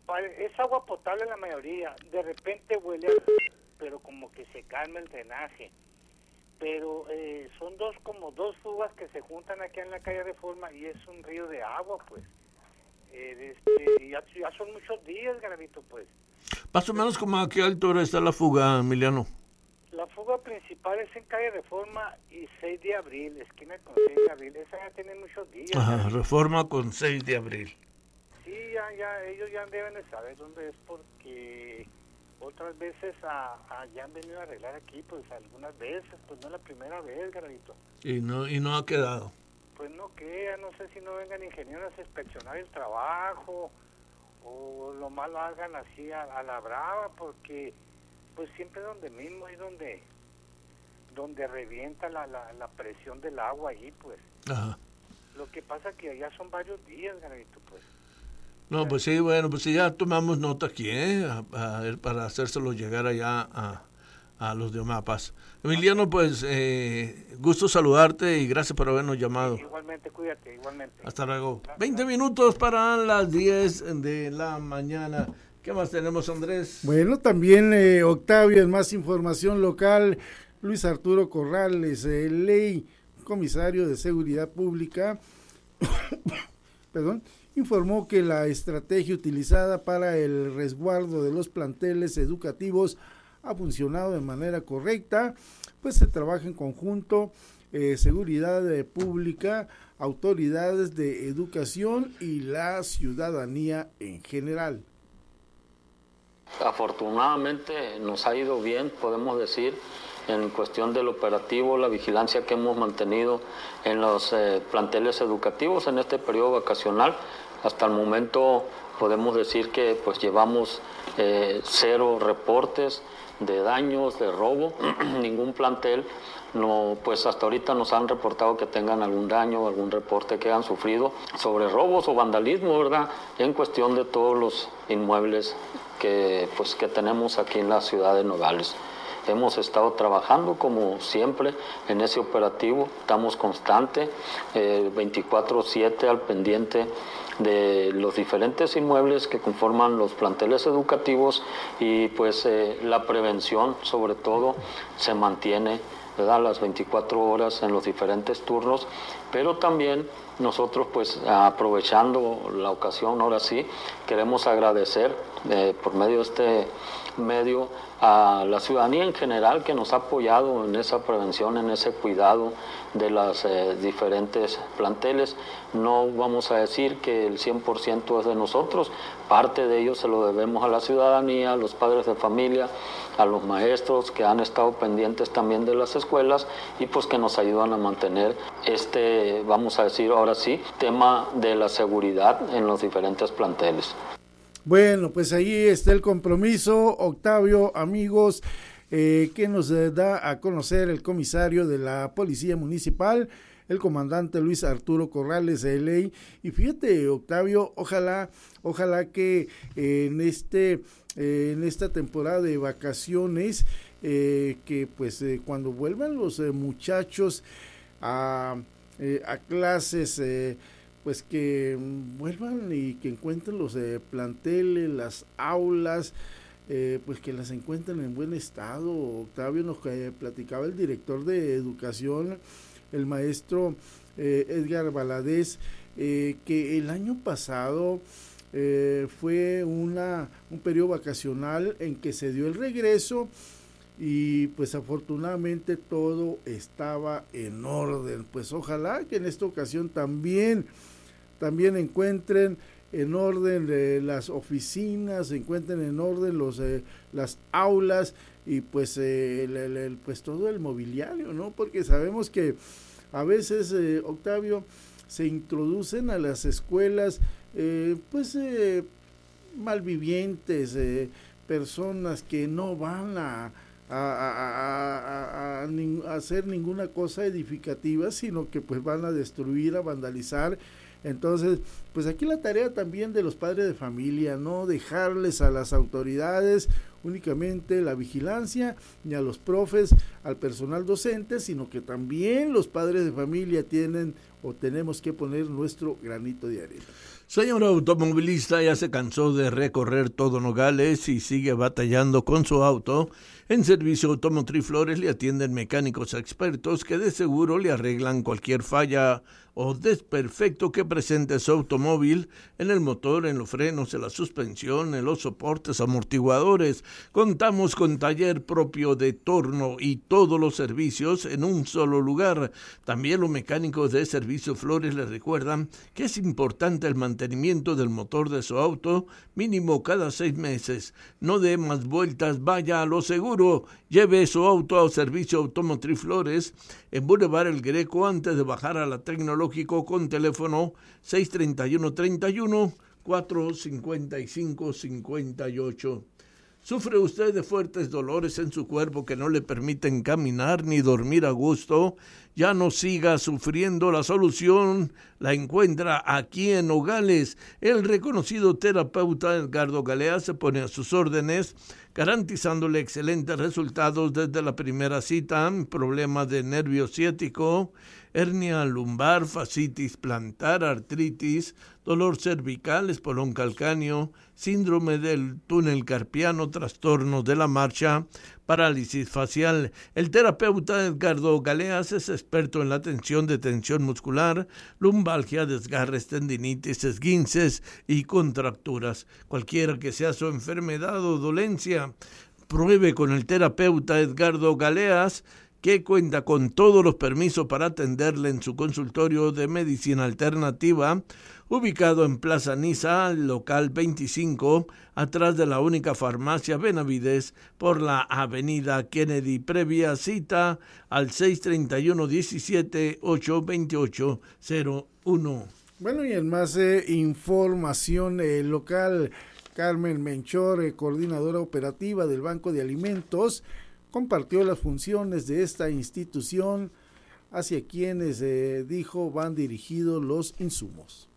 S11: es agua potable la mayoría. De repente huele, pero como que se calma el drenaje. Pero eh, son dos como dos fugas que se juntan aquí en la calle Reforma y es un río de agua, pues. Eh, este, ya, ya son muchos días, Garavito, pues.
S2: Más o menos, como a qué altura está la fuga, Emiliano.
S11: La fuga principal es en calle Reforma y seis de abril, esquina con seis de abril. Esa ya tiene muchos días.
S2: Ajá,
S11: Garavito.
S2: Reforma con seis de abril.
S11: Sí, ya, ya, ellos ya deben de saber dónde es, porque otras veces a, a, ya han venido a arreglar aquí, pues algunas veces, pues no es la primera vez, Garavito.
S2: Y no, y no ha quedado.
S11: pues no queda, no sé si no vengan ingenieros a inspeccionar el trabajo o lo más lo hagan así a, a la brava, porque pues siempre donde mismo es donde donde revienta la, la, la presión del agua ahí, pues. Ajá. Lo que pasa que allá son varios días, Garabito, pues.
S2: No, pues sí, bueno, pues sí, ya tomamos nota aquí, ¿eh? A, a ver, para hacérselo llegar allá a, a los de Omapas. Emiliano, pues, eh, gusto saludarte y gracias por habernos llamado.
S11: Sí, igualmente, cuídate, igualmente.
S2: Hasta luego. veinte minutos para las diez de la mañana. ¿Qué más tenemos, Andrés?
S19: Bueno, también, eh, Octavio, en más información local, Luis Arturo Corrales, eh, ley comisario de Seguridad Pública, perdón, informó que la estrategia utilizada para el resguardo de los planteles educativos ha funcionado de manera correcta, pues se trabaja en conjunto, eh, seguridad eh, pública, autoridades de educación y la ciudadanía en general.
S20: Afortunadamente nos ha ido bien, podemos decir, en cuestión del operativo, la vigilancia que hemos mantenido en los eh, planteles educativos en este periodo vacacional. Hasta el momento podemos decir que pues llevamos eh, cero reportes de daños, de robo, ningún plantel, no, pues hasta ahorita nos han reportado que tengan algún daño, algún reporte que han sufrido sobre robos o vandalismo, ¿verdad? En cuestión de todos los inmuebles que, pues, que tenemos aquí en la ciudad de Nogales. Hemos estado trabajando como siempre en ese operativo, estamos constantes, eh, veinticuatro siete al pendiente de los diferentes inmuebles que conforman los planteles educativos y pues eh, la prevención sobre todo se mantiene, ¿verdad?, las veinticuatro horas en los diferentes turnos, pero también nosotros pues aprovechando la ocasión, ahora sí, queremos agradecer eh, por medio de este medio a la ciudadanía en general que nos ha apoyado en esa prevención, en ese cuidado de las eh, diferentes planteles. No vamos a decir que el cien por ciento es de nosotros, parte de ello se lo debemos a la ciudadanía, a los padres de familia, a los maestros que han estado pendientes también de las escuelas y pues que nos ayudan a mantener este, vamos a decir ahora sí, tema de la seguridad en los diferentes planteles.
S19: Bueno, pues ahí está el compromiso, Octavio, amigos, eh, que nos da a conocer el comisario de la Policía Municipal, el comandante Luis Arturo Corrales de Ley. Y fíjate, Octavio, ojalá, ojalá que eh, en este, eh, en esta temporada de vacaciones, eh, que pues eh, cuando vuelvan los eh, muchachos a, eh, a clases, eh, pues que vuelvan y que encuentren los eh, planteles, las aulas, eh, pues que las encuentren en buen estado. Octavio, nos eh, platicaba el director de educación, el maestro eh, Edgar Valadez, eh, que el año pasado eh, fue una un periodo vacacional en que se dio el regreso y pues afortunadamente todo estaba en orden. Pues ojalá que en esta ocasión también también encuentren en orden eh, las oficinas, encuentren en orden los eh, las aulas y pues eh, el, el, el, pues todo el mobiliario, ¿no? Porque sabemos que a veces, eh, Octavio, se introducen a las escuelas eh, pues eh, malvivientes, eh, personas que no van a A, a, a, a, a hacer ninguna cosa edificativa, sino que pues van a destruir, a vandalizar. Entonces, pues aquí la tarea también de los padres de familia, no dejarles a las autoridades únicamente la vigilancia, ni a los profes, al personal docente, sino que también los padres de familia tienen o tenemos que poner nuestro granito de arena.
S2: Señor automovilista, ya se cansó de recorrer todo Nogales y sigue batallando con su auto. En Servicio Automotriz Flores le atienden mecánicos expertos que de seguro le arreglan cualquier falla o desperfecto que presente su automóvil en el motor, en los frenos, en la suspensión, en los soportes amortiguadores. Contamos con taller propio de torno y todos los servicios en un solo lugar. También los mecánicos de servicio Autoservicio Flores le recuerdan que es importante el mantenimiento del motor de su auto, mínimo cada seis meses. No dé más vueltas, vaya a lo seguro. Lleve su auto a Servicio Automotriz Flores en Boulevard El Greco antes de bajar a la Tecnológico con teléfono seis treinta y uno treinta y uno, cuatro cincuenta y cinco cincuenta y ocho. ¿Sufre usted de fuertes dolores en su cuerpo que no le permiten caminar ni dormir a gusto? Ya no siga sufriendo. La solución la encuentra aquí en Nogales. El reconocido terapeuta Edgardo Galea se pone a sus órdenes, garantizándole excelentes resultados desde la primera cita. Problemas de nervio ciático, hernia lumbar, fascitis plantar, artritis, dolor cervical, espolón calcáneo, síndrome del túnel carpiano, trastornos de la marcha, parálisis facial. El terapeuta Edgardo Galeas es experto en la atención de tensión muscular, lumbalgia, desgarres, tendinitis, esguinces y contracturas. Cualquiera que sea su enfermedad o dolencia, pruebe con el terapeuta Edgardo Galeas, que cuenta con todos los permisos para atenderle en su consultorio de medicina alternativa, ubicado en Plaza Niza, local veinticinco, atrás de la única farmacia Benavides, por la avenida Kennedy. Previa cita al seis treinta y uno diecisiete, ocho veintiocho cero uno.
S19: Bueno, y en más eh, información eh, local, Carmen Menchor, eh, coordinadora operativa del Banco de Alimentos, compartió las funciones de esta institución hacia quienes, eh, dijo, van dirigidos los insumos.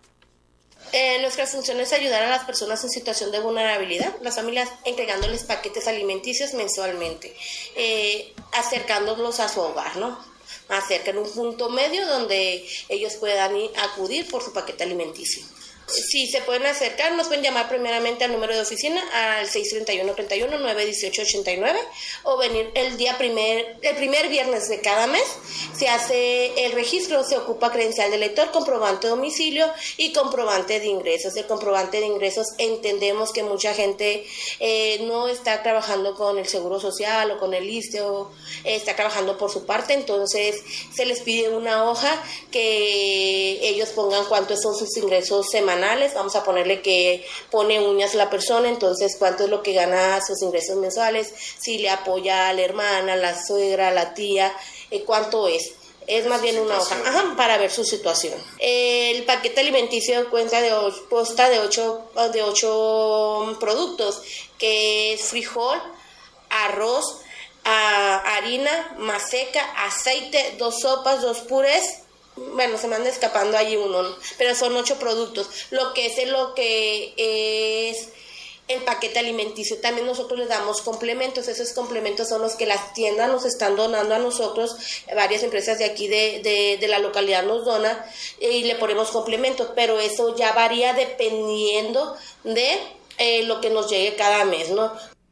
S21: Eh, nuestras funciones es ayudar a las personas en situación de vulnerabilidad, las familias entregándoles paquetes alimenticios mensualmente, eh, acercándolos a su hogar, ¿no? Acerca en un punto medio donde ellos puedan ir, acudir por su paquete alimenticio. Si se pueden acercar, nos pueden llamar primeramente al número de oficina al seis treinta y uno treinta y uno, nueve dieciocho ochenta y nueve o venir el día primer, el primer viernes de cada mes. Se hace el registro, se ocupa credencial de lector, comprobante de domicilio y comprobante de ingresos. El comprobante de ingresos, entendemos que mucha gente eh, no está trabajando con el Seguro Social o con el I S S S T E o eh, está trabajando por su parte, entonces se les pide una hoja que ellos pongan cuántos son sus ingresos semanales. Vamos a ponerle que pone uñas la persona, entonces cuánto es lo que gana sus ingresos mensuales, si le apoya a la hermana, a la suegra, a la tía, eh, cuánto es. Es más bien una hoja, ajá, para ver su situación. El paquete alimenticio cuenta de ocho, consta de ocho, de ocho productos, que es frijol, arroz, a, harina, maseca, aceite, dos sopas, dos purés. Bueno, se me anda escapando ahí uno, ¿no? Pero son ocho productos. Lo que es lo que es el paquete alimenticio, también nosotros le damos complementos. Esos complementos son los que las tiendas nos están donando a nosotros, varias empresas de aquí de, de, de la localidad nos donan y le ponemos complementos, pero eso ya varía dependiendo de eh, lo que nos llegue cada mes, ¿no?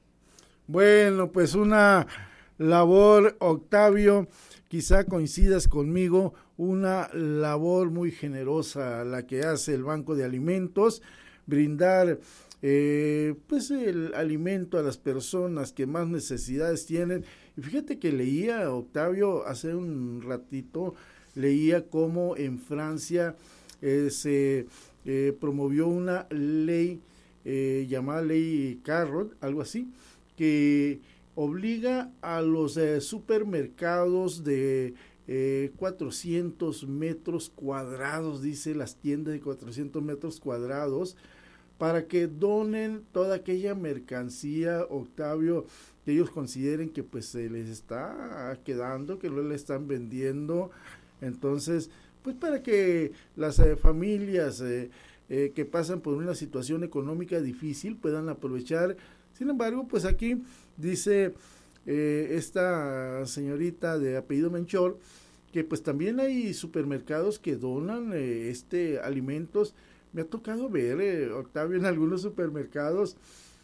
S19: Bueno, pues una labor, Octavio, quizá coincidas conmigo, una labor muy generosa la que hace el Banco de Alimentos, brindar eh, pues el alimento a las personas que más necesidades tienen. Y fíjate que leía, Octavio, hace un ratito, leía cómo en Francia eh, se eh, promovió una ley eh, llamada Ley Carrot, algo así, que obliga a los eh, supermercados de eh, cuatrocientos metros cuadrados, dice, las tiendas de cuatrocientos metros cuadrados, para que donen toda aquella mercancía, Octavio, que ellos consideren que pues se les está quedando, que no le están vendiendo. Entonces, pues para que las eh, familias eh, eh, que pasan por una situación económica difícil puedan aprovechar. Sin embargo, pues aquí dice eh, esta señorita de apellido Menchor que pues también hay supermercados que donan eh, este alimentos. Me ha tocado ver, eh, Octavio, en algunos supermercados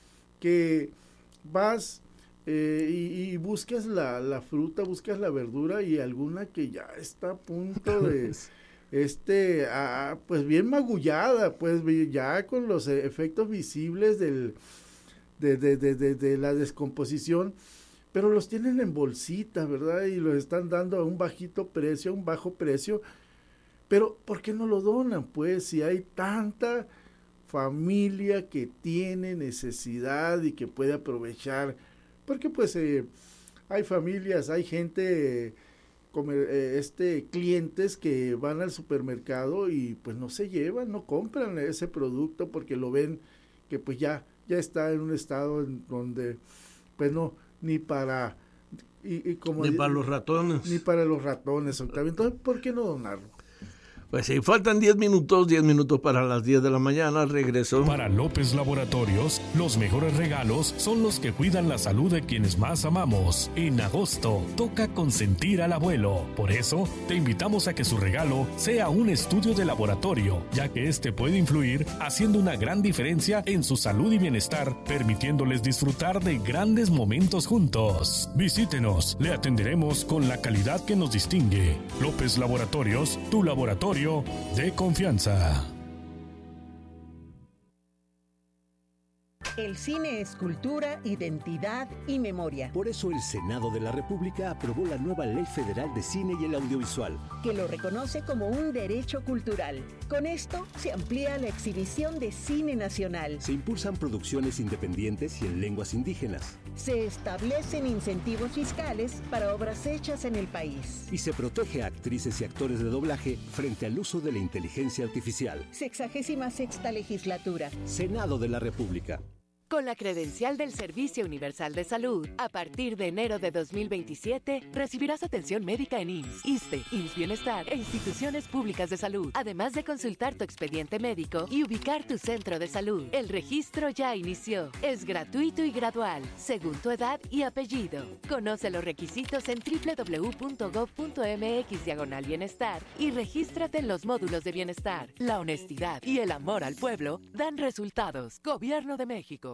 S19: que vas eh, y, y buscas la, la fruta, buscas la verdura y alguna que ya está a punto de, este, ah, pues bien magullada, pues ya con los efectos visibles del, de, de, de, de, de la descomposición, pero los tienen en bolsita, ¿verdad? Y los están dando a un bajito precio, a un bajo precio. Pero ¿por qué no lo donan? Pues si hay tanta familia que tiene necesidad y que puede aprovechar, porque pues eh, hay familias, hay gente, eh, comer, eh, este clientes que van al supermercado y pues no se llevan, no compran ese producto porque lo ven que pues ya, ya está en un estado en donde pues no, ni para y, y como
S2: ni para los ratones.
S19: Ni para los ratones, Octavio. Entonces, ¿por qué no donarlo?
S2: Pues sí, faltan diez minutos, diez minutos para las diez de la mañana, regreso.
S5: Para López Laboratorios, los mejores regalos son los que cuidan la salud de quienes más amamos. En agosto, toca consentir al abuelo. Por eso, te invitamos a que su regalo sea un estudio de laboratorio, ya que este puede influir haciendo una gran diferencia en su salud y bienestar, permitiéndoles disfrutar de grandes momentos juntos. Visítenos, le atenderemos con la calidad que nos distingue. López Laboratorios, tu laboratorio de confianza.
S3: El cine es cultura, identidad y memoria.
S4: Por eso el Senado de la República aprobó la nueva Ley Federal de Cine y el Audiovisual,
S3: que lo reconoce como un derecho cultural. Con esto se amplía la exhibición de cine nacional.
S4: Se impulsan producciones independientes y en lenguas indígenas.
S3: Se establecen incentivos fiscales para obras hechas en el país.
S4: Y se protege a actrices y actores de doblaje frente al uso de la inteligencia artificial.
S3: Sexagésima sexta legislatura.
S4: Senado de la República.
S15: Con la credencial del Servicio Universal de Salud, a partir de enero de dos mil veintisiete, recibirás atención médica en I M S S, ISSSTE, I M S S Bienestar e instituciones públicas de salud, además de consultar tu expediente médico y ubicar tu centro de salud. El registro ya inició. Es gratuito y gradual, según tu edad y apellido. Conoce los requisitos en doble u doble u doble u punto gob punto mx diagonal bienestar y regístrate en los módulos de bienestar. La honestidad y el amor al pueblo dan resultados. Gobierno de México.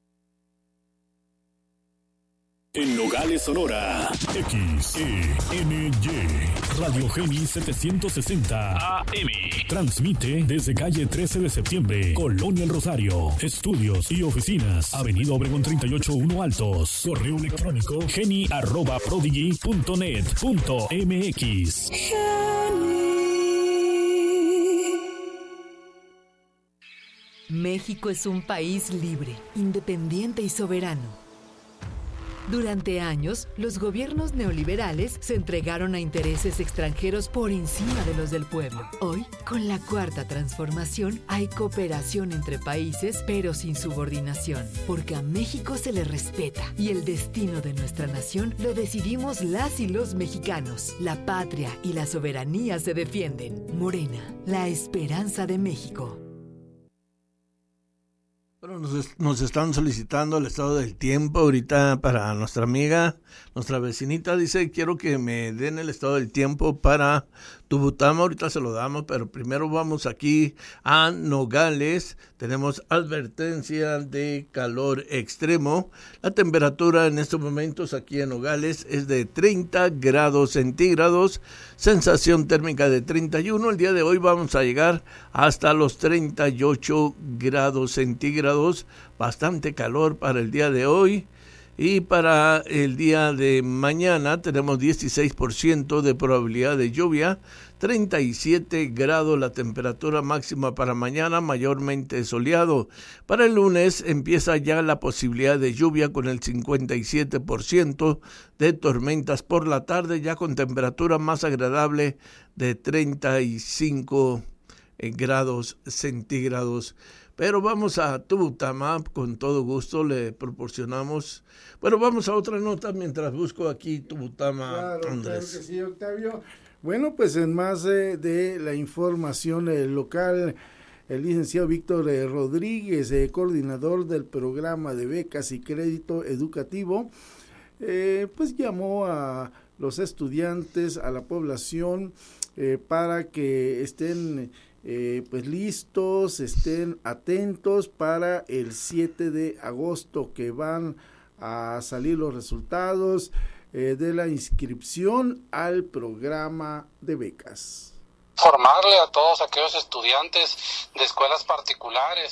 S5: En Nogales, Sonora, X E N Y, Radio Geni setecientos sesenta A M. Transmite desde calle trece de septiembre, Colonia El Rosario. Estudios y oficinas, Avenida Obregón treinta y ocho uno Altos. Correo electrónico geni arroba prodigy punto net punto mx.
S22: México es un país libre, independiente y soberano. Durante años, los gobiernos neoliberales se entregaron a intereses extranjeros por encima de los del pueblo. Hoy, con la cuarta transformación, hay cooperación entre países, pero sin subordinación, porque a México se le respeta y el destino de nuestra nación lo decidimos las y los mexicanos. La patria y la soberanía se defienden. Morena, la esperanza de México.
S2: Bueno, nos, nos están solicitando el estado del tiempo ahorita para nuestra amiga, nuestra vecinita. Dice, quiero que me den el estado del tiempo para Tubutama. Ahorita se lo damos, pero primero vamos aquí a Nogales. Tenemos advertencia de calor extremo. La temperatura en estos momentos aquí en Nogales es de treinta grados centígrados. Sensación térmica de treinta y uno. El día de hoy vamos a llegar hasta los treinta y ocho grados centígrados. Bastante calor para el día de hoy. Y para el día de mañana tenemos dieciséis por ciento de probabilidad de lluvia, treinta y siete grados la temperatura máxima para mañana, mayormente soleado. Para el lunes empieza ya la posibilidad de lluvia con el cincuenta y siete por ciento de tormentas por la tarde, ya con temperatura más agradable de treinta y cinco grados centígrados. Pero vamos a Tubutama, con todo gusto le proporcionamos. Bueno, vamos a otra nota mientras busco aquí Tubutama,
S19: claro,
S2: Andrés.
S19: Claro que sí, Octavio. Bueno, pues en más de, de la información eh, local, el licenciado Víctor eh, Rodríguez, eh, coordinador del programa de becas y crédito educativo, eh, pues llamó a los estudiantes, a la población, eh, para que estén Eh, pues listos, estén atentos para el siete de agosto que van a salir los resultados eh, de la inscripción al programa de becas.
S23: Formarle a todos aquellos estudiantes de escuelas particulares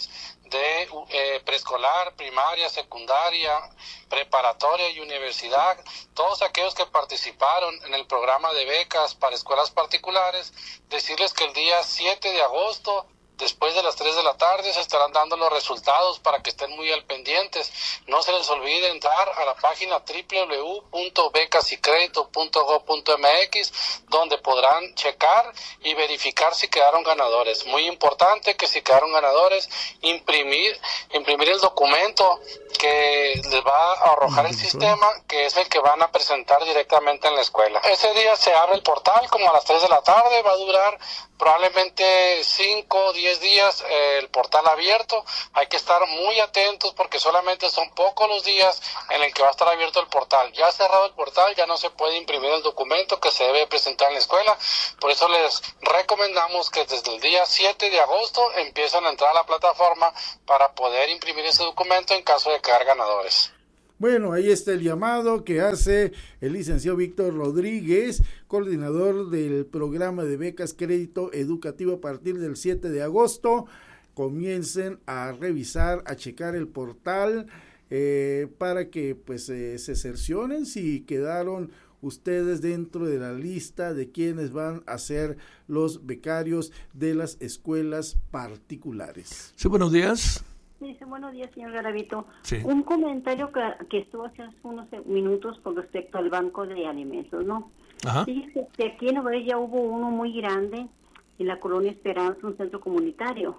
S7: de eh, preescolar, primaria, secundaria, preparatoria y universidad, todos aquellos que participaron en el programa de becas para escuelas particulares, decirles que el día siete de agosto, después de las tres de la tarde, se estarán dando los resultados para que estén muy al pendientes. No se les olvide entrar a la página doble u doble u doble u punto becas y crédito punto gob punto eme equis, donde podrán checar y verificar si quedaron ganadores. Muy importante que si quedaron ganadores, imprimir, imprimir el documento que les va a arrojar el sistema, que es el que van a presentar directamente en la escuela. Ese día se abre el portal como a las tres de la tarde, va a durar probablemente cinco o diez días eh, el portal abierto. Hay que estar muy atentos porque solamente son pocos los días en el que va a estar abierto el portal. Ya cerrado el portal, ya no se puede imprimir el documento que se debe presentar en la escuela. Por eso les recomendamos que desde el día siete de agosto empiecen a entrar a la plataforma para poder imprimir ese documento en caso de quedar ganadores.
S19: Bueno, ahí está el llamado que hace el licenciado Víctor Rodríguez, coordinador del programa de becas crédito educativo a partir del siete de agosto. Comiencen a revisar, a checar el portal eh, para que pues eh, se cercioren si quedaron ustedes dentro de la lista de quienes van a ser los becarios de las escuelas particulares.
S2: Sí, buenos días.
S8: Sí, buenos días, señor Garavito.
S2: Sí.
S8: Un comentario que, que estuvo hace unos minutos con respecto al banco de alimentos, ¿no?
S2: Ajá.
S8: Fíjese que aquí en Nogales ya hubo uno muy grande en la colonia Esperanza, un centro comunitario,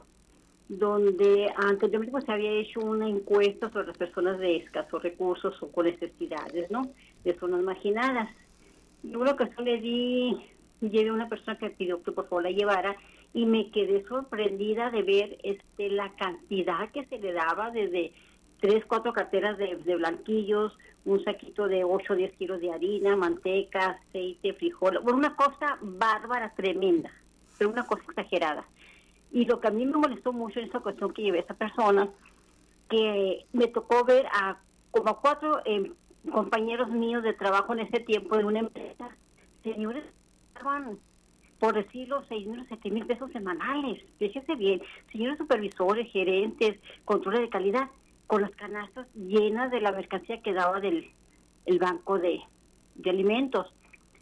S8: donde anteriormente pues, se había hecho una encuesta sobre las personas de escasos recursos o con necesidades, ¿no? De zonas marginadas. Yo una ocasión le di, llevé a una persona que pidió que por favor la llevara, y me quedé sorprendida de ver este la cantidad que se le daba, desde tres, cuatro carteras de, de blanquillos, un saquito de ocho o diez kilos de harina, manteca, aceite, frijol, bueno, una cosa bárbara, tremenda, pero una cosa exagerada. Y lo que a mí me molestó mucho en esa ocasión que llevé a esa persona, que me tocó ver a como cuatro eh, compañeros míos de trabajo en ese tiempo de una empresa, señores, estaban, por decirlo, seis mil o siete mil pesos semanales. Fíjese bien, señores supervisores, gerentes, controles de calidad, con las canastas llenas de la mercancía que daba del el banco de, de alimentos.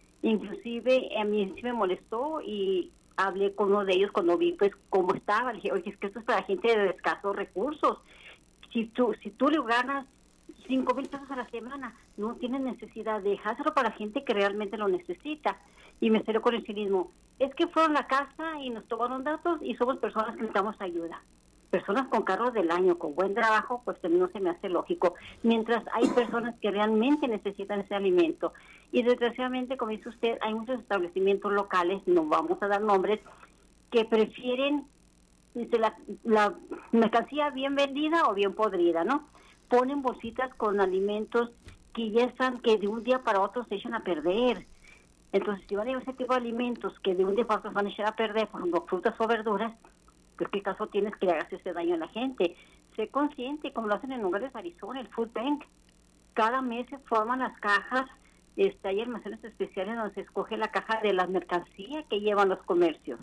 S8: Inclusive a mí sí me molestó y hablé con uno de ellos cuando vi pues cómo estaba. Le dije, oye, es que esto es para gente de escasos recursos. Si tú, si tú le ganas cinco mil pesos a la semana, no tienes necesidad de dejárselo para gente que realmente lo necesita. Y me salió con el cinismo, es que fueron a la casa y nos tomaron datos y somos personas que necesitamos ayuda. Personas con carros del año, con buen trabajo, pues también no se me hace lógico. Mientras hay personas que realmente necesitan ese alimento. Y desgraciadamente, como dice usted, hay muchos establecimientos locales, no vamos a dar nombres, que prefieren dice, la, la mercancía bien vendida o bien podrida, ¿no? Ponen bolsitas con alimentos que ya están, que de un día para otro se echan a perder. Entonces, si van a llevar ese tipo de alimentos que de un día para otro van a echar a perder, por ejemplo, frutas o verduras, pues qué caso tienes que le hagas ese daño a la gente. Sé consciente, como lo hacen en lugares de Arizona, el Food Bank. Cada mes se forman las cajas, este, hay almacenes especiales donde se escoge la caja de la mercancía que llevan los comercios.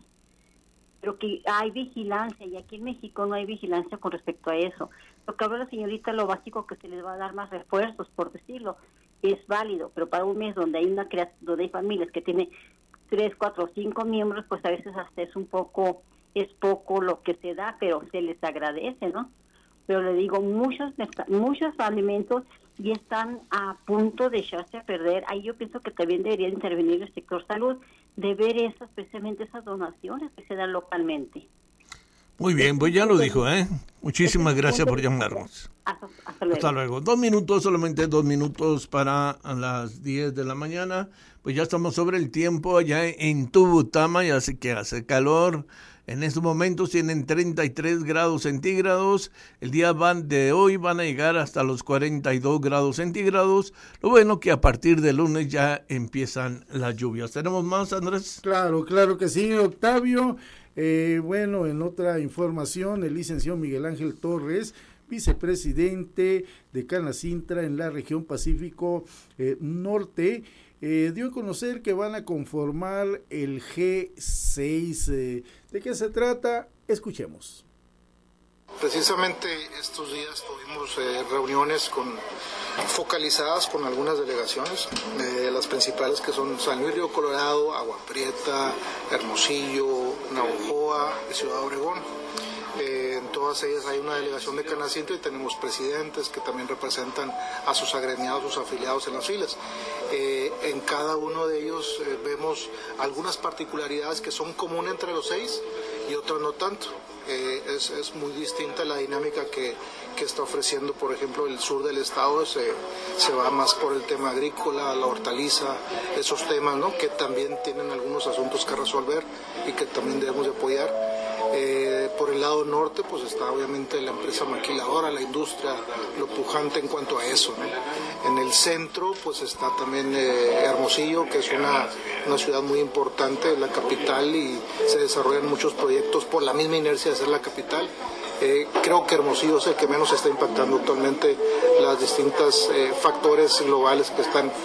S8: Pero que hay vigilancia, y aquí en México no hay vigilancia con respecto a eso. Lo que habla la señorita, lo básico que se les va a dar más refuerzos, por decirlo, es válido, pero para un mes donde hay una donde hay familias que tienen tres, cuatro, cinco miembros, pues a veces hasta es un poco, es poco lo que se da, pero se les agradece, ¿no? Pero le digo, muchos muchos alimentos ya están a punto de echarse a perder. Ahí yo pienso que también debería intervenir el sector salud, de ver esas, especialmente esas donaciones que se dan localmente.
S2: Muy bien, pues ya lo dijo, ¿eh? Muchísimas gracias por llamarnos.
S8: Hasta, hasta luego.
S2: Hasta luego. Dos minutos, solamente dos minutos para las diez de la mañana. Pues ya estamos sobre el tiempo allá en Tubutama, ya sé que hace calor. En estos momentos tienen treinta y tres grados centígrados. El día van de hoy van a llegar hasta los cuarenta y dos grados centígrados. Lo bueno que a partir de lunes ya empiezan las lluvias. ¿Tenemos más, Andrés?
S19: Claro, claro que sí, Octavio. Eh, bueno, en otra información, el licenciado Miguel Ángel Torres, vicepresidente de Canacintra en la región Pacífico eh, Norte, eh, dio a conocer que van a conformar el G seis. Eh, ¿De qué se trata? Escuchemos.
S6: Precisamente estos días tuvimos eh, reuniones con, focalizadas con algunas delegaciones, eh, las principales que son San Luis Río Colorado, Agua Prieta, Hermosillo, Navojoa y Ciudad Obregón. Eh, en todas ellas hay una delegación de Canacintra y tenemos presidentes que también representan a sus agremiados, sus afiliados en las filas. Eh, en cada uno de ellos eh, vemos algunas particularidades que son comunes entre los seis y otras no tanto. Eh, es, es muy distinta la dinámica que, que está ofreciendo, por ejemplo, el sur del estado. Se, se va más por el tema agrícola, la hortaliza, esos temas, ¿no?, que también tienen algunos asuntos que resolver y que también debemos de apoyar. Eh, por el lado norte, pues está obviamente la empresa maquiladora, la industria, lo pujante en cuanto a eso, ¿no? En el centro, pues está también eh, Hermosillo, que es una, una ciudad muy importante, la capital, y se desarrollan muchos proyectos por la misma inercia de ser la capital. Eh, creo que Hermosillo es el que menos está impactando actualmente las distintas eh, factores globales que están